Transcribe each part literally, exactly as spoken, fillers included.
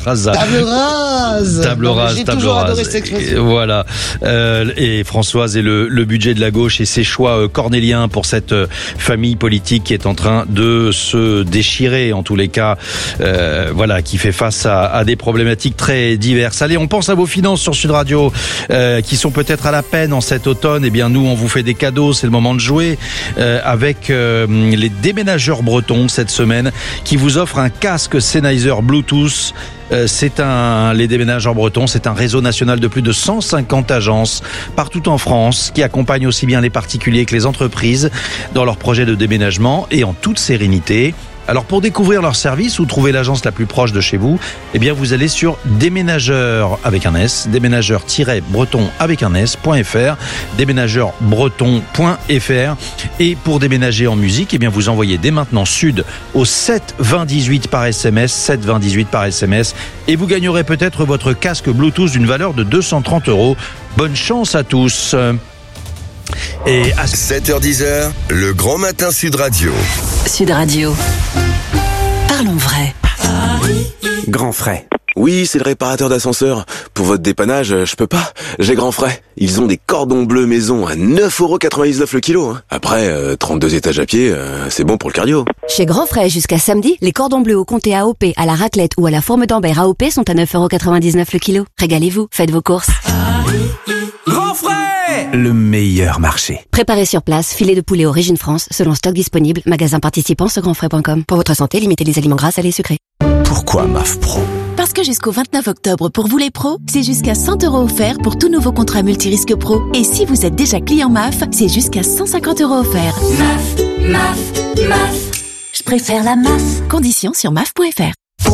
rasa. Table rase. Table non, rase, j'ai table toujours rase. adoré cette expression. Et voilà. Euh, et Françoise et le, le budget de la gauche et ses choix euh, cornéliens pour cette euh, famille politique qui est en train de se déchirer, en tous les cas, euh, voilà, qui fait face à, à des problématiques très diverses. Allez, on pense à vos finances sur Sud Radio, euh, qui sont peut-être à la peine en cet automne. Eh bien, nous, on vous fait des cadeaux. C'est le moment de jouer euh, avec euh, les déménageurs bretons cette semaine, qui vous offrent un casque Sennheiser Bluetooth. Euh, c'est un, les déménageurs bretons, c'est un réseau national de plus de cent cinquante agences partout en France qui accompagnent aussi bien les particuliers que les entreprises dans leurs projets de déménagement et en toute sérénité. Alors pour découvrir leur service ou trouver l'agence la plus proche de chez vous, eh bien vous allez sur déménageurs avec un S, déménageurs-breton avec un S.fr, déménageursbreton.fr. Et pour déménager en musique, eh bien vous envoyez dès maintenant Sud au sept vingt dix-huit par S M S, sept vingt dix-huit par S M S, et vous gagnerez peut-être votre casque Bluetooth d'une valeur de deux cent trente euros. Bonne chance à tous. Et à sept heures dix, le Grand Matin Sud Radio. Sud Radio. Parlons vrai. Grand Frais. Oui, c'est le réparateur d'ascenseur. Pour votre dépannage, je peux pas. J'ai Grand Frais. Ils ont des cordons bleus maison à neuf euros quatre-vingt-dix-neuf le kilo. Hein. Après, euh, trente-deux étages à pied, euh, c'est bon pour le cardio. Chez Grand Frais, jusqu'à samedi, les cordons bleus au comté A O P, à la raclette ou à la forme d'Ambert A O P sont à neuf euros quatre-vingt-dix-neuf le kilo. Régalez-vous, faites vos courses. Grand Frais! Le meilleur marché. Préparé sur place, filet de poulet Origine France, selon stock disponible, magasin participant sur grand frais point com. Pour votre santé, limitez les aliments gras, salés et sucrés. Pourquoi M A F Pro ? Parce que jusqu'au vingt-neuf octobre, pour vous les pros, c'est jusqu'à cent euros offerts pour tout nouveau contrat multirisque pro. Et si vous êtes déjà client M A F, c'est jusqu'à cent cinquante euros offerts. M A F, M A F, M A F. Je préfère la M A F. Conditions sur M A F point F R.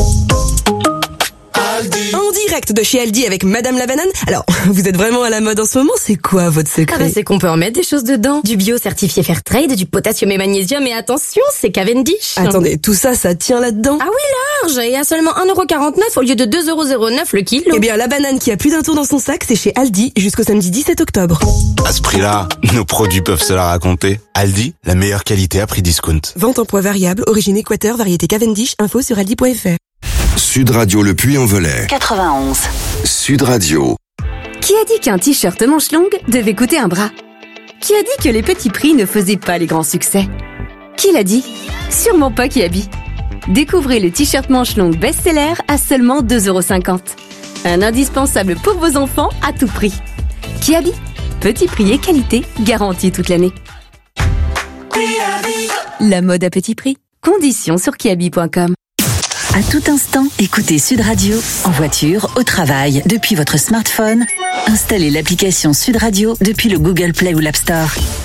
En direct de chez Aldi avec Madame la Banane. Alors, vous êtes vraiment à la mode en ce moment, c'est quoi votre secret? Ah bah c'est qu'on peut en mettre des choses dedans. Du bio certifié Fairtrade, du potassium et magnésium, et attention, c'est Cavendish. Attendez, tout ça, ça tient là-dedans? Ah oui, large, et à seulement un euro quarante-neuf au lieu de deux euros zéro neuf le kilo. Eh bien, la banane qui a plus d'un tour dans son sac, c'est chez Aldi jusqu'au samedi dix-sept octobre. À ce prix-là, nos produits peuvent se la raconter. Aldi, la meilleure qualité à prix discount. Vente en poids variable, origine Équateur, variété Cavendish, info sur aldi point F R. Sud Radio Le Puy-en-Velay. quatre-vingt-onze. Sud Radio. Qui a dit qu'un t-shirt manche longue devait coûter un bras? Qui a dit que les petits prix ne faisaient pas les grands succès? Qui l'a dit? Sûrement pas Kiabi. Découvrez le t-shirt manche longue best-seller à seulement deux euros cinquante. Un indispensable pour vos enfants à tout prix. Kiabi, petit prix et qualité garantie toute l'année. La mode à petit prix. Conditions sur kiabi point com. À tout instant, écoutez Sud Radio, en voiture, au travail, depuis votre smartphone. Installez l'application Sud Radio depuis le Google Play ou l'App Store.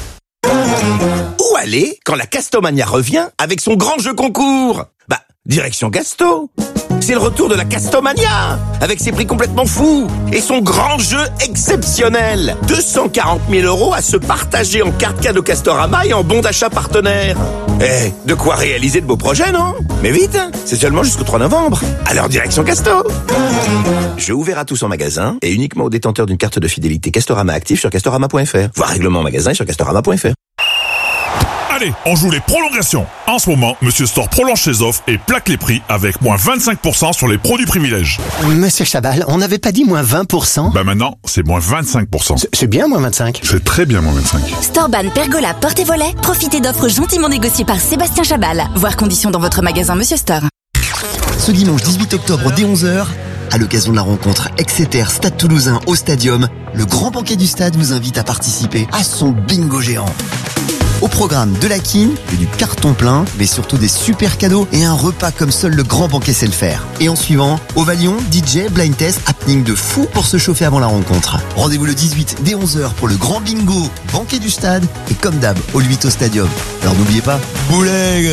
Où aller quand la Castomania revient avec son grand jeu concours? Bah, direction Casto. C'est le retour de la Castomania, avec ses prix complètement fous et son grand jeu exceptionnel. deux cent quarante mille euros à se partager en carte cadeau Castorama et en bon d'achat partenaire. Eh, de quoi réaliser de beaux projets, non? Mais vite, c'est seulement jusqu'au trois novembre. Alors direction Casto. Jeu ouvert à tous en magasin et uniquement aux détenteurs d'une carte de fidélité Castorama active sur castorama point F R. Voir règlement en magasin et sur castorama point F R. Allez, on joue les prolongations. En ce moment, Monsieur Store prolonge ses offres et plaque les prix avec moins vingt-cinq pour cent sur les produits privilèges. Monsieur Chabal, on n'avait pas dit moins vingt pour cent? Bah maintenant, c'est moins vingt-cinq pour cent. C'est, c'est bien moins vingt-cinq. C'est très bien moins vingt-cinq. Storeban Pergola Porte et Volet. Profitez d'offres gentiment négociées par Sébastien Chabal. Voir conditions dans votre magasin Monsieur Store. Ce dimanche dix-huit octobre dès onze heures, à l'occasion de la rencontre Exeter Stade Toulousain au Stadium, le grand banquet du stade vous invite à participer à son bingo géant. Au programme de la quine et du carton plein, mais surtout des super cadeaux et un repas comme seul le grand banquet sait le faire. Et en suivant, Ovalion, D J, blind test, happening de fou pour se chauffer avant la rencontre. Rendez-vous le dix-huit dès onze heures pour le grand bingo, banquet du stade et comme d'hab, au huit au Stadium. Alors n'oubliez pas, bouleg!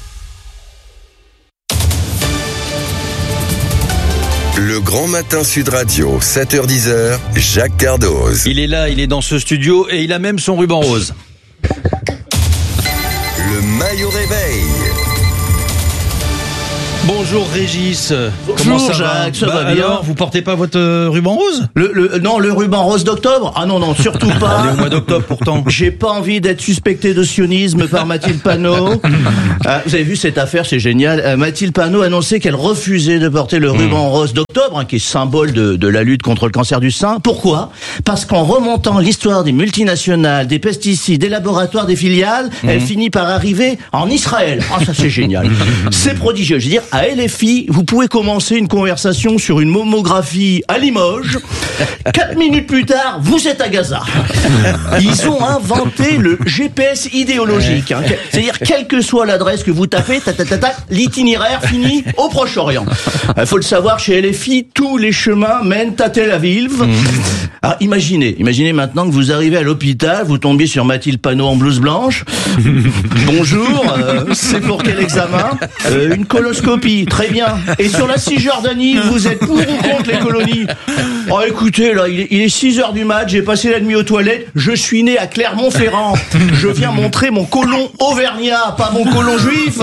Le Grand Matin Sud Radio, sept heures dix, Jacques Cardoz. Il est là, il est dans ce studio et il a même son ruban rose. Le maillot réveil. Bonjour Régis. Bonjour Comment ça Jacques, ça va, va bah, bien. Alors, vous portez pas votre euh, ruban rose? le, le, Non, le ruban rose d'octobre? Ah non, non, surtout pas. On est au mois d'octobre pourtant. J'ai pas envie d'être suspecté de sionisme par Mathilde Panot. Ah, vous avez vu cette affaire, c'est génial. Euh, Mathilde Panot annonçait qu'elle refusait de porter le ruban mmh. rose d'octobre, hein, qui est symbole de, de la lutte contre le cancer du sein. Pourquoi? Parce qu'en remontant l'histoire des multinationales, des pesticides, des laboratoires, des filiales, mmh. elle finit par arriver en Israël. Ah, ça c'est génial. C'est prodigieux. Je veux dire, à L F I, vous pouvez commencer une conversation sur une mammographie à Limoges. Quatre minutes plus tard, vous êtes à Gaza. Ils ont inventé le G P S idéologique. Hein. C'est-à-dire, quelle que soit l'adresse que vous tapez, ta, ta, ta, ta, l'itinéraire finit au Proche-Orient. Il faut le savoir, chez L F I, tous les chemins mènent à Tel Aviv. Mmh. Alors, imaginez, imaginez maintenant que vous arrivez à l'hôpital, vous tombez sur Mathilde Panot en blouse blanche. Bonjour, euh, c'est pour quel examen? euh, Une coloscopie, très bien. Et sur la Cisjordanie, vous êtes pour ou contre les colonies? Oh, écoutez, là, il est, il est six heures du mat, j'ai passé la nuit aux toilettes, je suis né à Clermont-Ferrand. Je viens montrer mon côlon auvergnat, pas mon côlon juif.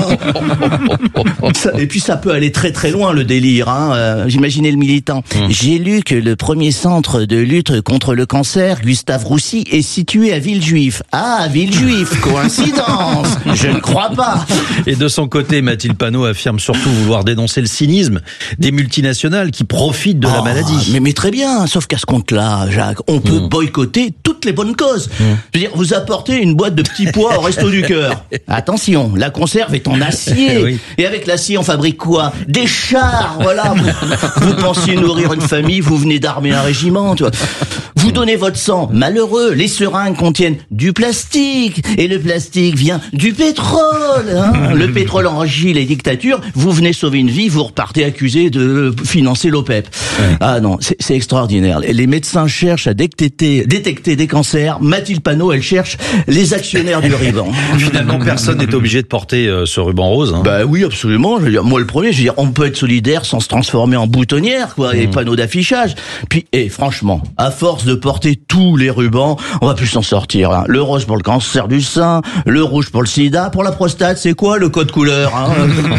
Ça, et puis ça peut aller très très loin, le délire, hein. Euh, j'imaginais le militant. Mmh. J'ai lu que le premier centre de lutte contre le cancer, Gustave Roussy, est situé à Villejuif. Ah, Villejuif, coïncidence? Je ne crois pas. Et de son côté, Mathilde Panot affirme surtout vouloir dénoncer le cynisme des multinationales qui profitent de oh, la maladie. Mais, mais très bien, sauf qu'à ce compte-là, Jacques, on peut mmh. boycotter toutes les bonnes causes. Mmh. Je veux dire, vous apportez une boîte de petits pois au Resto du Cœur. Attention, la conserve est en acier. Oui. Et avec l'acier, on fabrique quoi? Des chars, voilà. Vous, vous pensiez nourrir une famille, vous venez d'armer un régiment, tu vois. Vous donnez votre sang, malheureux. Les seringues contiennent du plastique. Et le plastique vient du pétrole. Hein. Le pétrole enrichit les dictatures. Vous venez sauver une vie, vous repartez accusé de financer l'OPEP. Ouais. Ah non, c'est, c'est extraordinaire. Les médecins cherchent à détecter, détecter des cancers. Mathilde Panot, elle cherche les actionnaires du ruban. Finalement, personne n'est obligé de porter euh, ce ruban rose. Hein. Bah oui, absolument. Je veux dire, moi, le premier, je veux dire, on peut être solidaire sans se transformer en boutonnière, quoi, mmh. et panneaux d'affichage. Puis, et franchement, à force de porter tous les rubans, on va plus s'en sortir. Hein. Le rose pour le cancer du sein, le rouge pour le sida, pour la prostate, c'est quoi le code couleur, hein?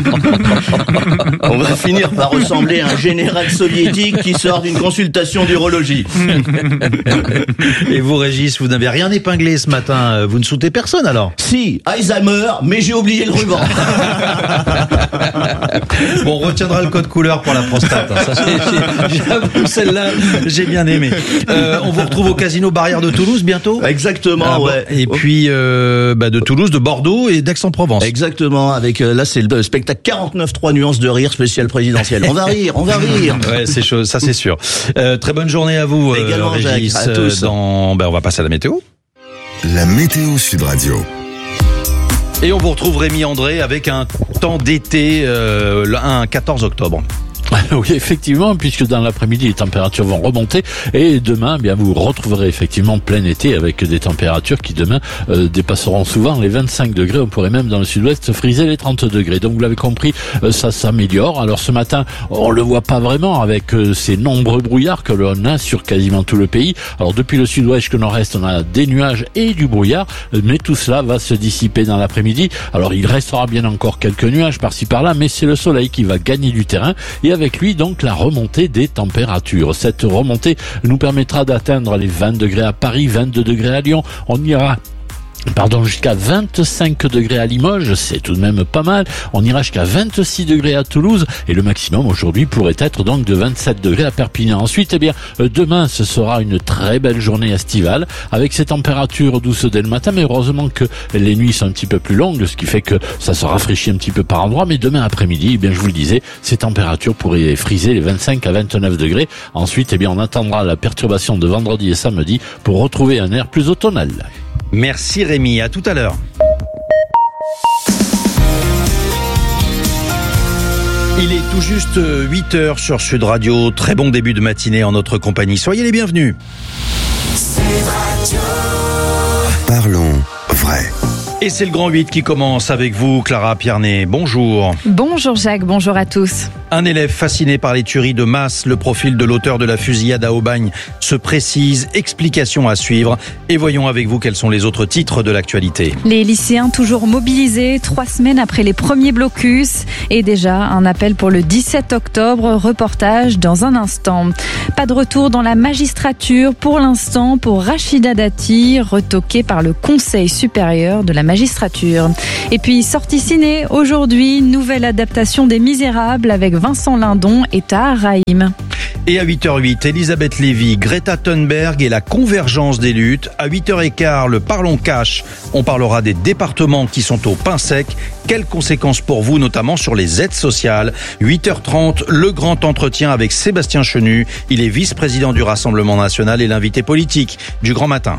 On va finir par ressembler à un général soviétique qui sort d'une consultation d'urologie. Et vous, Régis, vous n'avez rien épinglé ce matin. Vous ne sautez personne alors? Si, Alzheimer, mais j'ai oublié le ruban. Bon, on retiendra le code couleur pour la prostate. Hein. Ça, j'ai, j'avoue, celle-là, j'ai bien aimé. Euh, on vous retrouve au Casino Barrière de Toulouse bientôt? Exactement, ah, ouais. Et puis euh, bah, de Toulouse, de Bordeaux et d'Aix-en-Provence. Exactement, avec euh, là c'est le spectacle quarante-neuf trois nuances de rire spécial présidentiel. On va rire, on va rire. Ouais, c'est chaud, ça c'est sûr. Euh, très bonne journée à vous, également, euh, Régis. Jacques, à tous. Dans, ben, on va passer à la météo. La météo Sud Radio. Et on vous retrouve Rémi André avec un temps d'été, euh, un quatorze octobre. Oui, effectivement, puisque dans l'après-midi, les températures vont remonter et demain, bien, vous retrouverez effectivement plein été avec des températures qui demain euh, dépasseront souvent les vingt-cinq degrés. On pourrait même dans le sud-ouest friser les trente degrés. Donc vous l'avez compris, euh, ça s'améliore. Alors ce matin, on le voit pas vraiment avec euh, ces nombreux brouillards que l'on a sur quasiment tout le pays. Alors depuis le sud-ouest jusqu'au nord-est, on a des nuages et du brouillard, mais tout cela va se dissiper dans l'après-midi. Alors il restera bien encore quelques nuages par-ci par-là, mais c'est le soleil qui va gagner du terrain et avec lui donc la remontée des températures. Cette remontée nous permettra d'atteindre les vingt degrés à Paris, vingt-deux degrés à Lyon. On ira Pardon, jusqu'à vingt-cinq degrés à Limoges, c'est tout de même pas mal. On ira jusqu'à vingt-six degrés à Toulouse et le maximum aujourd'hui pourrait être donc de vingt-sept degrés à Perpignan. Ensuite, eh bien, demain, ce sera une très belle journée estivale avec ces températures douces dès le matin, mais heureusement que les nuits sont un petit peu plus longues, ce qui fait que ça se rafraîchit un petit peu par endroit. Mais demain après-midi, eh bien, je vous le disais, ces températures pourraient friser les vingt-cinq à vingt-neuf degrés. Ensuite, eh bien, on attendra la perturbation de vendredi et samedi pour retrouver un air plus automnal. Merci Rémi, à tout à l'heure. Il est tout juste huit heures sur Sud Radio. Très bon début de matinée en notre compagnie. Soyez les bienvenus. Parlons vrai. Et c'est le Grand huit qui commence avec vous, Clara Pierné. Bonjour. Bonjour Jacques, bonjour à tous. Un élève fasciné par les tueries de masse, le profil de l'auteur de la fusillade à Aubagne se précise, explication à suivre. Et voyons avec vous quels sont les autres titres de l'actualité. Les lycéens toujours mobilisés, trois semaines après les premiers blocus. Et déjà un appel pour le dix-sept octobre, reportage dans un instant. Pas de retour dans la magistrature pour l'instant pour Rachida Dati, retoquée par le Conseil supérieur de la magistrature. Et puis sortie ciné, aujourd'hui, nouvelle adaptation des Misérables avec Vincent Lindon et Tahar Rahim. Et à huit heures huit, Elisabeth Lévy, Greta Thunberg et la convergence des luttes. À huit heures quinze, le Parlons Cash. On parlera des départements qui sont au pain sec. Quelles conséquences pour vous, notamment sur les aides sociales? huit heures trente, le grand entretien avec Sébastien Chenu. Il est vice-président du Rassemblement national et l'invité politique du Grand Matin.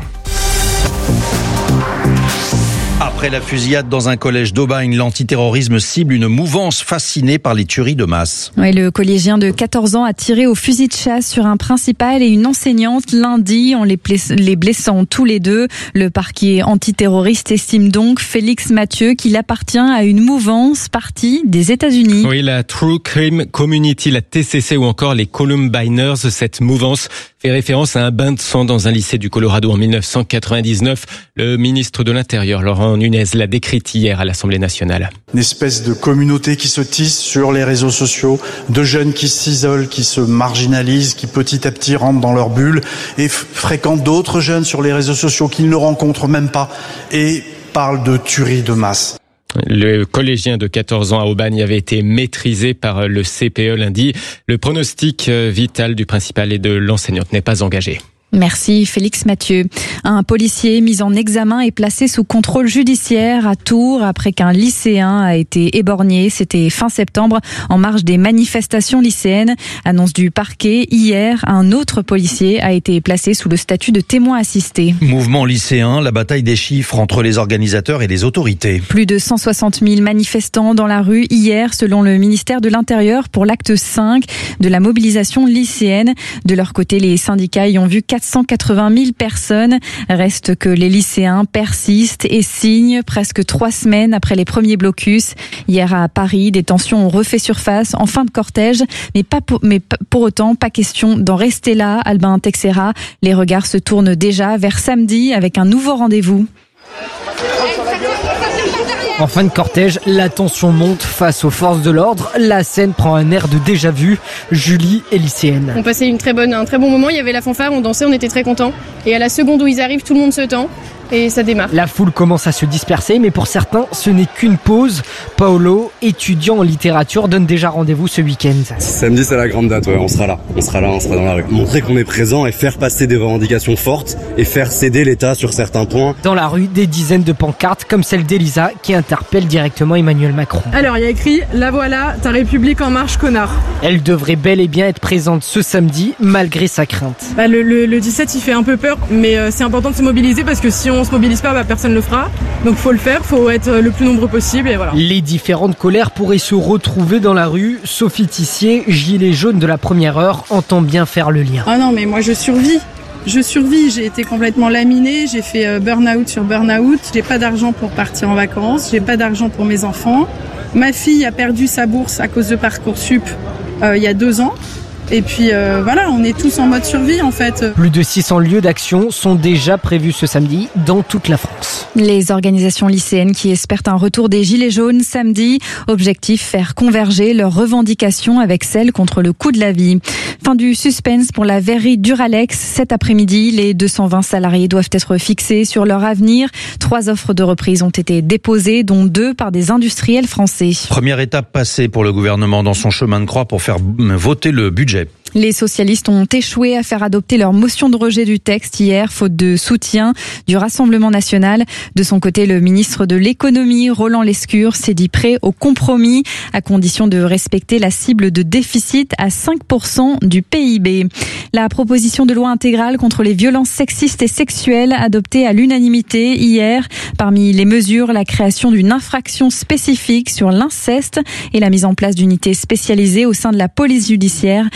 Après la fusillade dans un collège d'Aubagne, l'antiterrorisme cible une mouvance fascinée par les tueries de masse. Oui, le collégien de quatorze ans a tiré au fusil de chasse sur un principal et une enseignante lundi en les, pla- les blessant tous les deux. Le parquet antiterroriste estime donc, Félix Mathieu, qu'il appartient à une mouvance partie des États-Unis. Oui, la True Crime Community, la T C C ou encore les Columbiners, cette mouvance fait référence à un bain de sang dans un lycée du Colorado en dix-neuf cent quatre-vingt-dix-neuf. Le ministre de l'Intérieur, Laurent Nunez, l'a décrite hier à l'Assemblée nationale. Une espèce de communauté qui se tisse sur les réseaux sociaux, de jeunes qui s'isolent, qui se marginalisent, qui petit à petit rentrent dans leur bulle et f- fréquentent d'autres jeunes sur les réseaux sociaux qu'ils ne rencontrent même pas et parlent de tueries de masse. Le collégien de quatorze ans à Aubagne avait été maîtrisé par le C P E lundi. Le pronostic vital du principal et de l'enseignante n'est pas engagé. Merci Félix Mathieu. Un policier mis en examen est placé sous contrôle judiciaire à Tours après qu'un lycéen a été éborgné. C'était fin septembre en marge des manifestations lycéennes. Annonce du parquet. Hier, un autre policier a été placé sous le statut de témoin assisté. Mouvement lycéen, la bataille des chiffres entre les organisateurs et les autorités. Plus de cent soixante mille manifestants dans la rue hier selon le ministère de l'Intérieur pour l'acte cinq de la mobilisation lycéenne. De leur côté, les syndicats y ont vu quatre cent quatre-vingt mille personnes. Reste que les lycéens persistent et signent presque trois semaines après les premiers blocus. Hier à Paris, des tensions ont refait surface en fin de cortège, mais pas pour, mais pour autant, pas question d'en rester là. Albin Texera, les regards se tournent déjà vers samedi avec un nouveau rendez-vous. En fin de cortège, la tension monte face aux forces de l'ordre. La scène prend un air de déjà-vu. Julie est lycéenne. On passait une très bonne, un très bon moment, il y avait la fanfare, on dansait, on était très contents. Et à la seconde où ils arrivent, tout le monde se tend. Et ça démarre. La foule commence à se disperser, mais pour certains, ce n'est qu'une pause. Paolo, étudiant en littérature, donne déjà rendez-vous ce week-end. Samedi, c'est la grande date, ouais, on sera là. On sera là, on sera dans la rue. Montrer qu'on est présent et faire passer des revendications fortes et faire céder l'État sur certains points. Dans la rue, des dizaines de pancartes, comme celle d'Elisa, qui interpelle directement Emmanuel Macron. Alors, il y a écrit « La voilà, ta République en marche, connard ». Elle devrait bel et bien être présente ce samedi, malgré sa crainte. Bah, le, le, le dix-sept, il fait un peu peur, mais euh, c'est important de se mobiliser parce que si on se mobilise pas, bah, personne le fera. Donc faut le faire, faut être le plus nombreux possible et voilà. Les différentes colères pourraient se retrouver dans la rue. Sophie Tissier, gilet jaune de la première heure, entend bien faire le lien. Ah non, mais moi je survis. Je survis, j'ai été complètement laminée, j'ai fait euh, burn-out sur burn-out. J'ai pas d'argent pour partir en vacances, j'ai pas d'argent pour mes enfants. Ma fille a perdu sa bourse à cause de Parcoursup euh, il y a deux ans. Et puis euh, voilà, on est tous en mode survie en fait. Plus de six cents lieux d'action sont déjà prévus ce samedi dans toute la France. Les organisations lycéennes qui espèrent un retour des Gilets jaunes samedi. Objectif, faire converger leurs revendications avec celles contre le coût de la vie. Fin du suspense pour la verrerie Duralex. Cet après-midi, les deux cent vingt salariés doivent être fixés sur leur avenir. Trois offres de reprise ont été déposées, dont deux par des industriels français. Première étape passée pour le gouvernement dans son chemin de croix pour faire voter le budget. Les socialistes ont échoué à faire adopter leur motion de rejet du texte hier, faute de soutien du Rassemblement national. De son côté, le ministre de l'économie, Roland Lescure, s'est dit prêt au compromis, à condition de respecter la cible de déficit à cinq pour cent du P I B. La proposition de loi intégrale contre les violences sexistes et sexuelles, adoptée à l'unanimité hier. Parmi les mesures, la création d'une infraction spécifique sur l'inceste et la mise en place d'unités spécialisées au sein de la police judiciaire. L'examen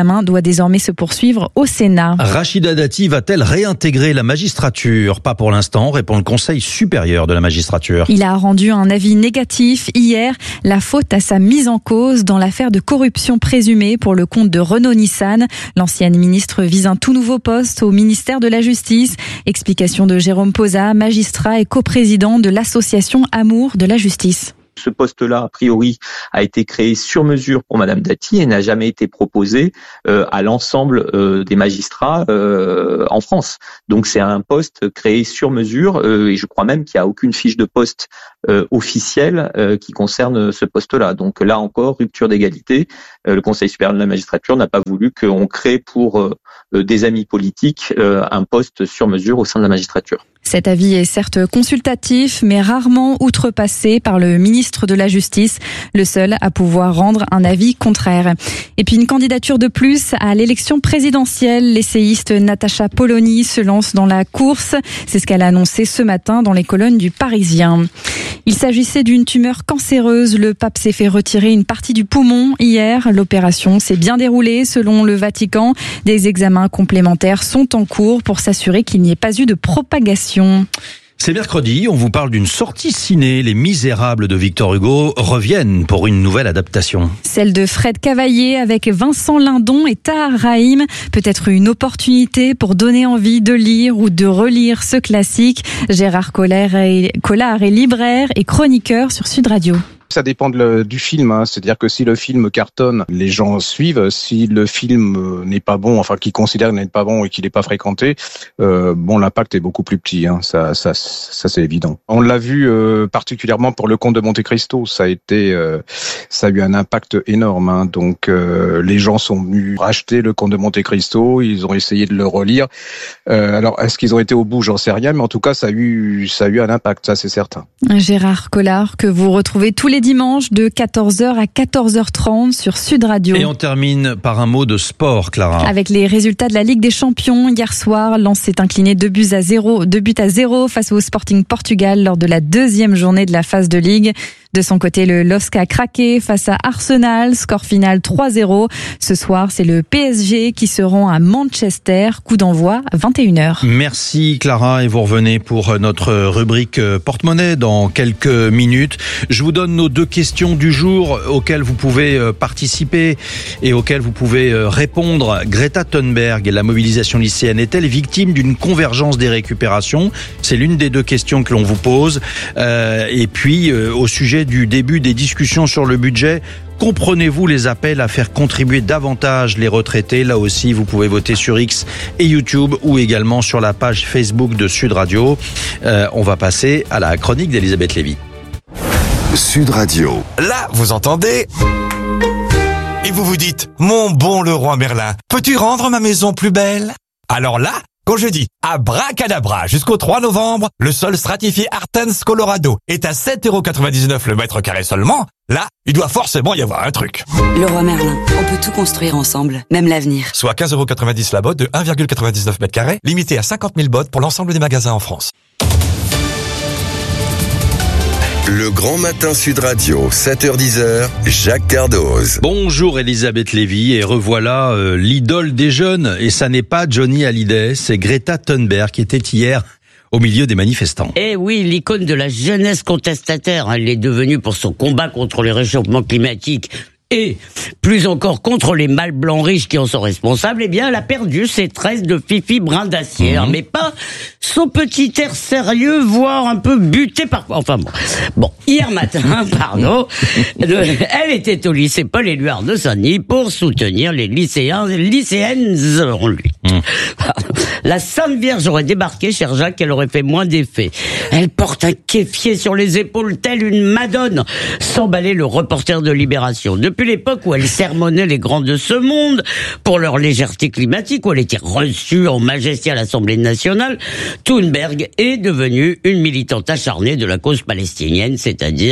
l'examen doit désormais se poursuivre au Sénat. Rachida Dati va-t-elle réintégrer la magistrature ? Pas pour l'instant, répond le Conseil supérieur de la magistrature. Il a rendu un avis négatif hier, la faute à sa mise en cause dans l'affaire de corruption présumée pour le compte de Renault-Nissan. L'ancienne ministre vise un tout nouveau poste au ministère de la Justice. Explication de Jérôme Posa, magistrat et coprésident de l'association Amour de la Justice. Ce poste-là, a priori, a été créé sur mesure pour Madame Dati et n'a jamais été proposé euh, à l'ensemble euh, des magistrats euh, en France. Donc c'est un poste créé sur mesure euh, et je crois même qu'il n'y a aucune fiche de poste euh, officielle euh, qui concerne ce poste-là. Donc là encore, rupture d'égalité. Euh, le Conseil supérieur de la magistrature n'a pas voulu qu'on crée pour euh, des amis politiques euh, un poste sur mesure au sein de la magistrature. Cet avis est certes consultatif, mais rarement outrepassé par le ministre de la Justice, le seul à pouvoir rendre un avis contraire. Et puis une candidature de plus à l'élection présidentielle. L'essayiste Natacha Polony se lance dans la course. C'est ce qu'elle a annoncé ce matin dans les colonnes du Parisien. Il s'agissait d'une tumeur cancéreuse. Le pape s'est fait retirer une partie du poumon hier. L'opération s'est bien déroulée selon le Vatican. Des examens complémentaires sont en cours pour s'assurer qu'il n'y ait pas eu de propagation. C'est mercredi, on vous parle d'une sortie ciné. Les Misérables de Victor Hugo reviennent pour une nouvelle adaptation. Celle de Fred Cavaillé avec Vincent Lindon et Tahar Rahim. Peut-être une opportunité pour donner envie de lire ou de relire ce classique. Gérard Collard est, Collard est libraire et chroniqueur sur Sud Radio. Ça dépend de le, du film, hein. C'est-à-dire que si le film cartonne, les gens suivent. Si le film n'est pas bon, enfin qu'ils considèrent qu'il n'est pas bon et qu'il n'est pas fréquenté, euh, bon, l'impact est beaucoup plus petit. Hein. Ça, ça, ça, c'est évident. On l'a vu euh, particulièrement pour Le Comte de Monte Cristo. Ça a été, euh, ça a eu un impact énorme. Hein. Donc, euh, les gens sont venus racheter Le Comte de Monte Cristo. Ils ont essayé de le relire. Euh, alors, est-ce qu'ils ont été au bout ? J'en sais rien, mais en tout cas, ça a eu, ça a eu un impact. Ça, c'est certain. Gérard Collard, que vous retrouvez tous les dimanche de quatorze heures à quatorze heures trente sur Sud Radio. Et on termine par un mot de sport, Clara. Avec les résultats de la Ligue des Champions, hier soir, Lens s'est incliné deux buts à zéro, deux buts à zéro face au Sporting Portugal lors de la deuxième journée de la phase de Ligue. De son côté, le L O S C a craqué face à Arsenal, score final trois zéro. Ce soir, c'est le P S G qui se rend à Manchester, coup d'envoi à vingt et une heures. Merci Clara, et vous revenez pour notre rubrique porte-monnaie dans quelques minutes. Je vous donne nos deux questions du jour auxquelles vous pouvez participer et auxquelles vous pouvez répondre. Greta Thunberg et la mobilisation lycéenne est-elle victime d'une convergence des récupérations ? C'est l'une des deux questions que l'on vous pose. Euh, et puis, euh, au sujet du début des discussions sur le budget, comprenez-vous les appels à faire contribuer davantage les retraités ? Là aussi, vous pouvez voter sur X et YouTube ou également sur la page Facebook de Sud Radio. Euh, on va passer à la chronique d'Elisabeth Lévy. Sud Radio. Là, vous entendez ? Et vous vous dites, mon bon Leroy Merlin, peux-tu rendre ma maison plus belle ? Alors là, quand je dis abracadabra jusqu'au trois novembre, le sol stratifié Artens Colorado est à sept euros quatre-vingt-dix-neuf le mètre carré seulement. Là, il doit forcément y avoir un truc. Leroy Merlin, on peut tout construire ensemble, même l'avenir. Soit quinze euros quatre-vingt-dix la botte de un virgule quatre-vingt-dix-neuf mètres carrés, limité à cinquante mille bottes pour l'ensemble des magasins en France. Le Grand Matin Sud Radio, sept heures dix, Jacques Cardoz. Bonjour Elisabeth Lévy, et revoilà euh, l'idole des jeunes. Et ça n'est pas Johnny Hallyday, c'est Greta Thunberg qui était hier au milieu des manifestants. Eh oui, l'icône de la jeunesse contestataire. Elle est devenue pour son combat contre le réchauffement climatique et plus encore contre les mâles blancs riches qui en sont responsables. Eh bien, elle a perdu ses tresses de fifi brin d'acier, mmh. mais pas son petit air sérieux, voire un peu buté parfois. Enfin bon, bon, hier matin, pardon, elle était au lycée Paul-Éluard de Saint-Denis pour soutenir les lycéens et lycéennes, selon lui. Mmh. La Sainte Vierge aurait débarqué, cher Jacques, elle aurait fait moins d'effet. Elle porte un kéfier sur les épaules, telle une madone, s'emballait le reporter de Libération. Depuis l'époque où elle sermonnait les grands de ce monde pour leur légèreté climatique, où elle était reçue en majesté à l'Assemblée nationale, Thunberg est devenue une militante acharnée de la cause palestinienne, c'est-à-dire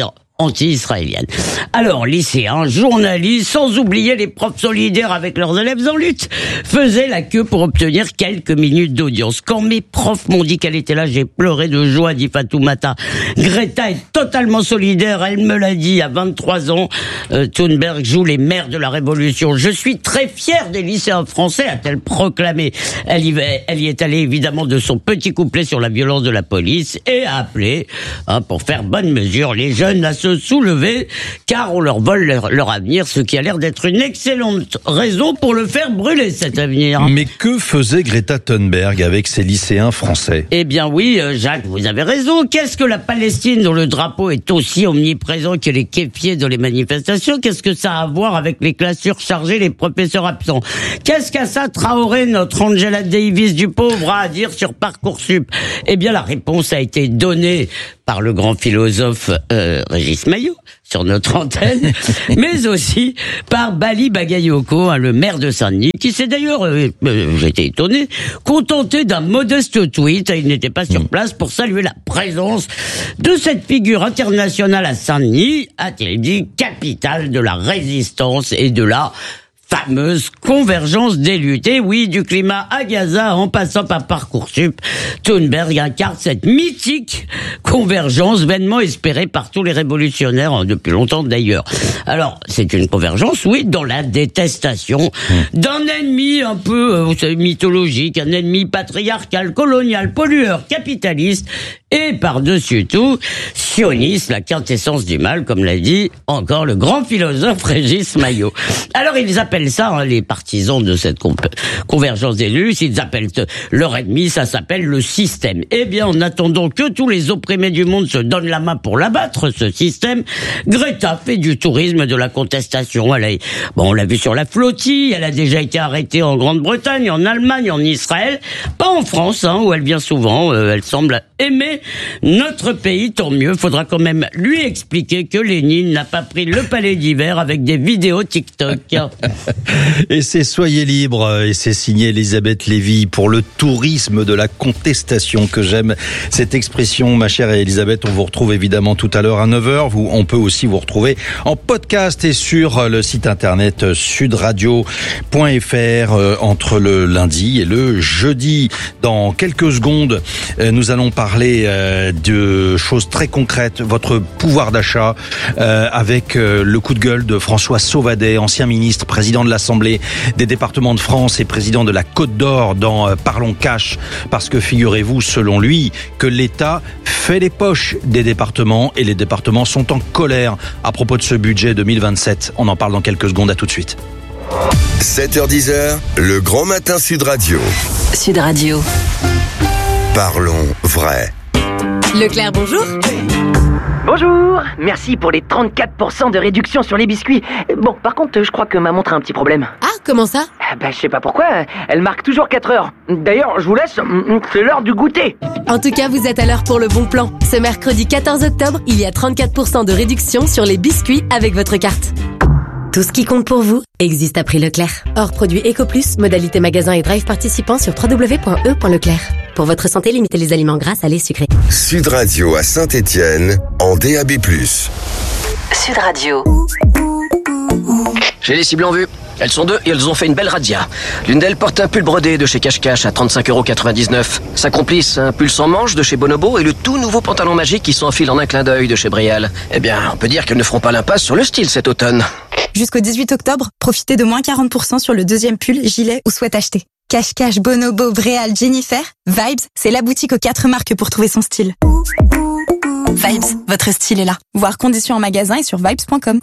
anti-israélienne. Alors, lycéens, journalistes, sans oublier les profs solidaires avec leurs élèves en lutte, faisaient la queue pour obtenir quelques minutes d'audience. Quand mes profs m'ont dit qu'elle était là, j'ai pleuré de joie, dit Fatoumata. Greta est totalement solidaire, elle me l'a dit à vingt-trois ans. Euh, Thunberg joue les mères de la révolution. Je suis très fière des lycéens français, a-t-elle proclamé. Elle y, elle y est allée évidemment de son petit couplet sur la violence de la police et a appelé, hein, pour faire bonne mesure, les jeunes à se soulever, car on leur vole leur, leur avenir, ce qui a l'air d'être une excellente raison pour le faire brûler, cet avenir. Mais que faisait Greta Thunberg avec ces lycéens français? Eh bien oui, Jacques, vous avez raison. Qu'est-ce que la Palestine, dont le drapeau est aussi omniprésent que les kéfiers dans les manifestations, qu'est-ce que ça a à voir avec les classes surchargées, les professeurs absents? Qu'est-ce qu'Assa Traoré, notre Angela Davis du pauvre, a à dire sur Parcoursup? Eh bien la réponse a été donnée par le grand philosophe euh, Régis Maillot sur notre antenne, mais aussi par Bali Bagayoko, hein, le maire de Saint-Denis, qui s'est d'ailleurs, euh, euh, j'étais étonné, contenté d'un modeste tweet. Il n'était pas sur place pour saluer la présence de cette figure internationale à Saint-Denis, a-t-il dit, capitale de la résistance et de la fameuse convergence des luttes. Et oui, du climat à Gaza en passant par Parcoursup, Thunberg incarne cette mythique convergence vainement espérée par tous les révolutionnaires, hein, depuis longtemps d'ailleurs. Alors, c'est une convergence, oui, dans la détestation d'un ennemi un peu, euh, vous savez, mythologique, un ennemi patriarcal, colonial, pollueur, capitaliste, et par-dessus tout, sioniste, la quintessence du mal, comme l'a dit encore le grand philosophe Régis Maillot. Alors, ils appellent ça, hein, les partisans de cette comp- convergence des luttes, ils appellent leur ennemi, ça s'appelle le système. Eh bien, en attendant que tous les opprimés du monde se donnent la main pour l'abattre, ce système, Greta fait du tourisme de la contestation. Elle a, bon, on l'a vu sur la flottille, elle a déjà été arrêtée en Grande-Bretagne, en Allemagne, en Israël, pas en France, hein, où elle vient souvent, euh, elle semble aimer notre pays, tant mieux. Faudra quand même lui expliquer que Lénine n'a pas pris le palais d'hiver avec des vidéos TikTok. Et c'est Soyez libre, et c'est signé Elisabeth Lévy pour le tourisme de la contestation, que j'aime cette expression, ma chère Elisabeth. On vous retrouve évidemment tout à l'heure à neuf heures. Vous, on peut aussi vous retrouver en podcast et sur le site internet sudradio point f r euh, entre le lundi et le jeudi. Dans quelques secondes, euh, nous allons parler euh, de choses très concrètes, votre pouvoir d'achat, euh, avec euh, le coup de gueule de François Sauvadet, ancien ministre, président de l'Assemblée des départements de France et président de la Côte d'Or dans euh, Parlons Cash, parce que figurez-vous, selon lui, que l'État fait les poches des départements et les départements sont en colère à propos de ce budget deux mille vingt-sept. On en parle dans quelques secondes, à tout de suite. sept heures dix, le grand matin Sud Radio. Sud Radio. Parlons vrai. Leclerc, bonjour. Bonjour, merci pour les trente-quatre pour cent de réduction sur les biscuits. Bon, par contre, je crois que ma montre a un petit problème. Ah, comment ça? Bah, je sais pas pourquoi, elle marque toujours quatre heures. D'ailleurs, je vous laisse, c'est l'heure du goûter. En tout cas, vous êtes à l'heure pour le bon plan. Ce mercredi quatorze octobre, il y a trente-quatre pour cent de réduction sur les biscuits avec votre carte. Tout ce qui compte pour vous existe à prix Leclerc. Hors produit EcoPlus, modalité magasin et drive participant sur w w w point e point leclerc. Pour votre santé, limitez les aliments gras, salés, sucrés. Sud Radio à Saint-Étienne, en D A B plus. Sud Radio. J'ai les cibles en vue. Elles sont deux et elles ont fait une belle radia. L'une d'elles porte un pull brodé de chez Cache Cache à trente-cinq euros quatre-vingt-dix-neuf. Sa complice, un pull sans manche de chez Bonobo et le tout nouveau pantalon magique qui s'enfile en un clin d'œil de chez Brial. Eh bien, on peut dire qu'elles ne feront pas l'impasse sur le style cet automne. Jusqu'au dix-huit octobre, profitez de moins quarante pour cent sur le deuxième pull, gilet ou sweat acheté. Cache Cache, Bonobo, Bréal, Jennifer, Vibes, c'est la boutique aux quatre marques pour trouver son style. Vibes, votre style est là. Voir conditions en magasin et sur vibes point com.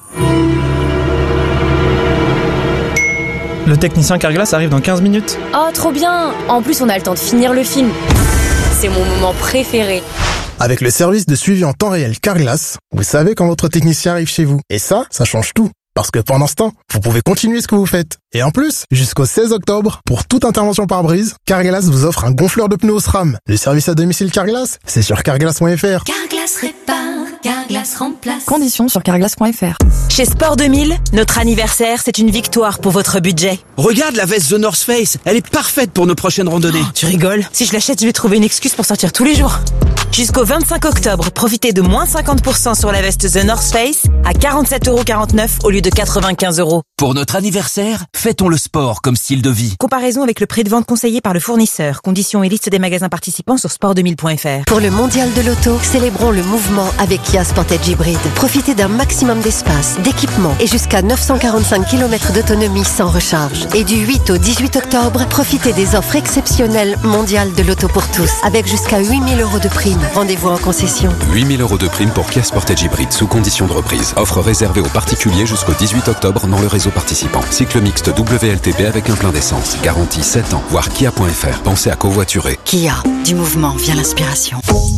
Le technicien Carglass arrive dans quinze minutes. Oh, trop bien! En plus, on a le temps de finir le film. C'est mon moment préféré. Avec le service de suivi en temps réel Carglass, vous savez quand votre technicien arrive chez vous. Et ça, ça change tout. Parce que pendant ce temps, vous pouvez continuer ce que vous faites. Et en plus, jusqu'au seize octobre, pour toute intervention par brise, Carglass vous offre un gonfleur de pneus au SRAM. Le service à domicile Carglass, c'est sur carglass point f r. Carglass répare, Carglass remplace. Conditions sur carglass point f r. Chez Sport deux mille, notre anniversaire, c'est une victoire pour votre budget. Regarde la veste The North Face, elle est parfaite pour nos prochaines randonnées. Oh, tu rigoles? Si je l'achète, je vais trouver une excuse pour sortir tous les jours. Jusqu'au vingt-cinq octobre, profitez de moins cinquante pour cent sur la veste The North Face à quarante-sept euros quarante-neuf au lieu de quatre-vingt-quinze euros. Pour notre anniversaire, fêtons le sport comme style de vie. Comparaison avec le prix de vente conseillé par le fournisseur. Conditions et liste des magasins participants sur sport deux mille point f r. Pour le mondial de l'auto, célébrons le mouvement avec Kia Sportage Hybrid. Profitez d'un maximum d'espace, d'équipement et jusqu'à neuf cent quarante-cinq kilomètres d'autonomie sans recharge. Et du huit au dix-huit octobre, profitez des offres exceptionnelles mondiales de l'auto pour tous, avec jusqu'à huit mille euros de prime. Rendez-vous en concession. huit mille euros de prime pour Kia Sportage Hybrid sous condition de reprise. Offre réservée aux particuliers jusqu'au dix-huit octobre dans le réseau participant. Cycle mixte W L T P avec un plein d'essence. Garantie sept ans. Voir kia point f r. Pensez à covoiturer. Kia, du mouvement vient l'inspiration.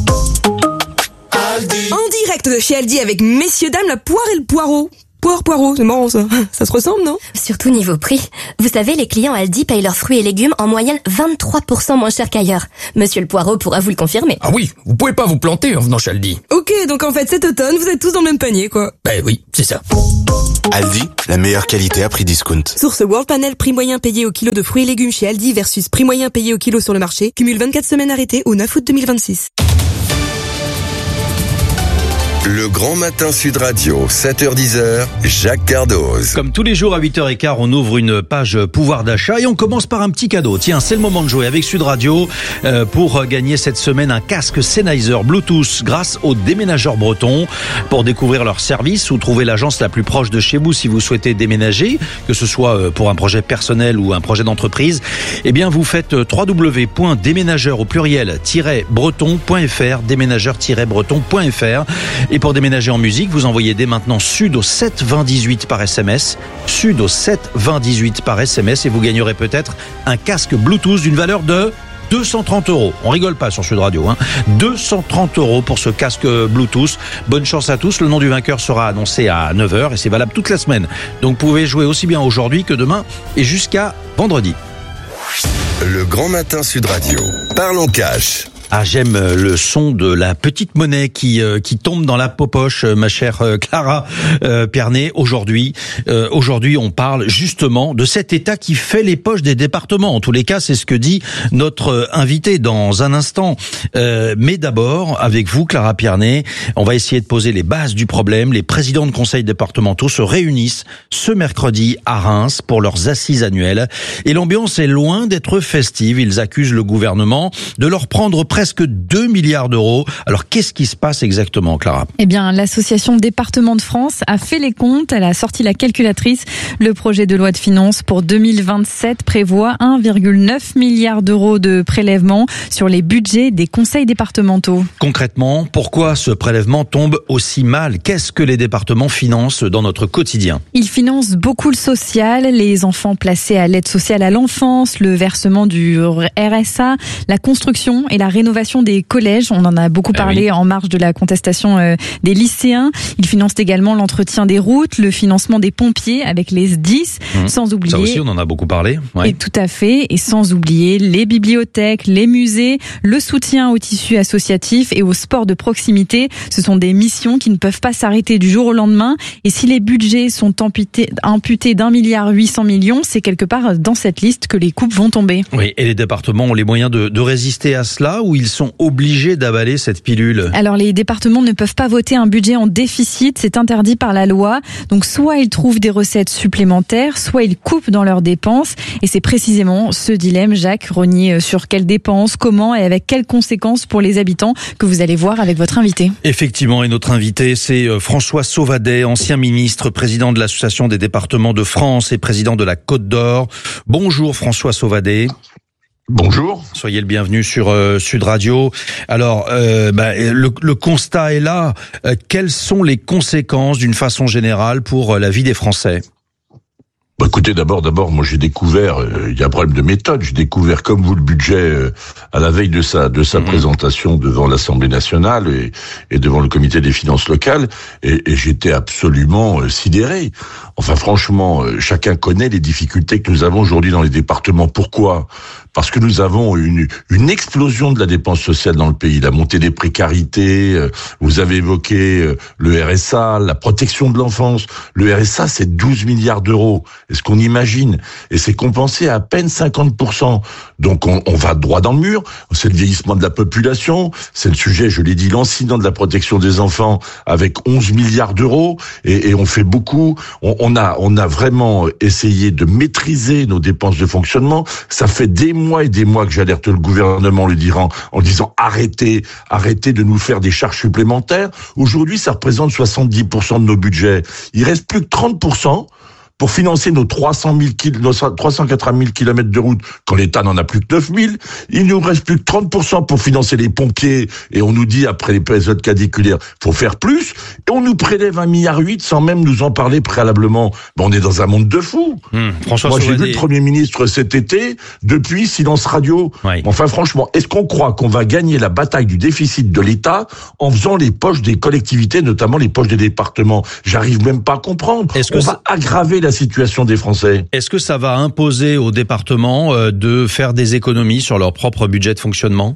En direct de chez Aldi avec messieurs dames la poire et le poireau. Poire, poireau, c'est marrant ça. Ça se ressemble, non? Surtout niveau prix. Vous savez, les clients Aldi payent leurs fruits et légumes en moyenne vingt-trois pour cent moins cher qu'ailleurs. Monsieur le Poireau pourra vous le confirmer. Ah oui, vous pouvez pas vous planter en venant chez Aldi. Ok, donc en fait cet automne, vous êtes tous dans le même panier, quoi. Ben oui, c'est ça. Aldi, la meilleure qualité à prix discount. Source World Panel, prix moyen payé au kilo de fruits et légumes chez Aldi versus prix moyen payé au kilo sur le marché. Cumule vingt-quatre semaines arrêtées au neuf août deux mille vingt-six. Le Grand Matin Sud Radio, sept heures dix, Jacques Cardoz. Comme tous les jours à huit heures quinze, on ouvre une page pouvoir d'achat et on commence par un petit cadeau. Tiens, c'est le moment de jouer avec Sud Radio euh, pour gagner cette semaine un casque Sennheiser Bluetooth grâce aux déménageurs bretons. Pour découvrir leur service ou trouver l'agence la plus proche de chez vous si vous souhaitez déménager, que ce soit pour un projet personnel ou un projet d'entreprise, eh bien vous faites w w w point déménageur au pluriel breton point f r, déménageur breton point f r. Et pour déménager en musique, vous envoyez dès maintenant Sud au sept vingt dix-huit par S M S. Sud au sept vingt dix-huit par S M S et vous gagnerez peut-être un casque Bluetooth d'une valeur de deux cent trente euros. On rigole pas sur Sud Radio, hein. deux cent trente euros pour ce casque Bluetooth. Bonne chance à tous. Le nom du vainqueur sera annoncé à neuf heures et c'est valable toute la semaine. Donc vous pouvez jouer aussi bien aujourd'hui que demain et jusqu'à vendredi. Le Grand Matin Sud Radio. Parlons cash. Ah, j'aime le son de la petite monnaie qui euh, qui tombe dans la popoche, ma chère euh, Clara euh, Pierné. Aujourd'hui, euh, aujourd'hui, on parle justement de cet État qui fait les poches des départements. En tous les cas, c'est ce que dit notre invité dans un instant. Euh, mais d'abord, avec vous, Clara Pierné, on va essayer de poser les bases du problème. Les présidents de conseils départementaux se réunissent ce mercredi à Reims pour leurs assises annuelles. Et l'ambiance est loin d'être festive. Ils accusent le gouvernement de leur prendre presque presque deux milliards d'euros. Alors, qu'est-ce qui se passe exactement, Clara ? Eh bien, l'association Départements de France a fait les comptes. Elle a sorti la calculatrice. Le projet de loi de finances pour deux mille vingt-sept prévoit un virgule neuf milliard d'euros de prélèvement sur les budgets des conseils départementaux. Concrètement, pourquoi ce prélèvement tombe aussi mal ? Qu'est-ce que les départements financent dans notre quotidien ? Ils financent beaucoup le social, les enfants placés à l'aide sociale à l'enfance, le versement du R S A, la construction et la rénovation des collèges. On en a beaucoup parlé ah oui. en marge de la contestation euh, des lycéens. Ils financent également l'entretien des routes, le financement des pompiers avec les S D I S, mmh. sans oublier... Ça aussi, on en a beaucoup parlé. Ouais. Et tout à fait. Et sans oublier les bibliothèques, les musées, le soutien au tissu associatif et au sport de proximité. Ce sont des missions qui ne peuvent pas s'arrêter du jour au lendemain. Et si les budgets sont amputés, amputés d'un milliard huit cents millions, c'est quelque part dans cette liste que les coupes vont tomber. Oui, et les départements ont les moyens de, de résister à cela ou ils sont obligés d'avaler cette pilule ? Alors les départements ne peuvent pas voter un budget en déficit, c'est interdit par la loi. Donc soit ils trouvent des recettes supplémentaires, soit ils coupent dans leurs dépenses. Et c'est précisément ce dilemme, Jacques, rogné sur quelles dépenses, comment et avec quelles conséquences pour les habitants que vous allez voir avec votre invité. Effectivement, et notre invité, c'est François Sauvadet, ancien ministre, président de l'Association des départements de France et président de la Côte d'Or. Bonjour François Sauvadet. Bonjour. Soyez le bienvenu sur euh, Sud Radio. Alors, euh, bah, le, le constat est là. Euh, quelles sont les conséquences, d'une façon générale, pour euh, la vie des Français ? Bah, écoutez, d'abord, d'abord, moi j'ai découvert, euh, il y a un problème de méthode. J'ai découvert, comme vous, le budget euh, à la veille de sa de sa mmh. présentation devant l'Assemblée nationale et, et devant le Comité des finances locales, et, et j'étais absolument euh, sidéré. Enfin, franchement, euh, chacun connaît les difficultés que nous avons aujourd'hui dans les départements. Pourquoi ? parce que nous avons une, une explosion de la dépense sociale dans le pays, la montée des précarités, euh, vous avez évoqué euh, le R S A, la protection de l'enfance. Le R S A, c'est douze milliards d'euros. Est-ce qu'on imagine? Et c'est compensé à à peine cinquante pour cent. Donc on, on va droit dans le mur. C'est le vieillissement de la population, c'est le sujet, je l'ai dit, l'incident de la protection des enfants avec onze milliards d'euros, et, et on fait beaucoup. On, on a, on a vraiment essayé de maîtriser nos dépenses de fonctionnement. Ça fait des mois et des mois que j'alerte le gouvernement, le dirant, en disant arrêtez, arrêtez de nous faire des charges supplémentaires. Aujourd'hui, ça représente soixante-dix pour cent de nos budgets. Il reste plus que trente pour cent pour financer nos trois cent mille, nos trois cent quatre-vingts mille kilomètres de route, quand l'État n'en a plus que neuf mille. Il nous reste plus que trente pour cent pour financer les pompiers, et on nous dit, après les épisodes caniculaires, faut faire plus, et on nous prélève un milliard huit sans même nous en parler préalablement. Ben, on est dans un monde de fous. Mmh, François Moi, Sauvadet. j'ai vu le Premier ministre cet été, depuis silence radio. Oui. Enfin, franchement, est-ce qu'on croit qu'on va gagner la bataille du déficit de l'État en faisant les poches des collectivités, notamment les poches des départements? J'arrive même pas à comprendre. Est-ce que on ça... va aggraver la situation des Français. Est-ce que ça va imposer aux départements euh, de faire des économies sur leur propre budget de fonctionnement?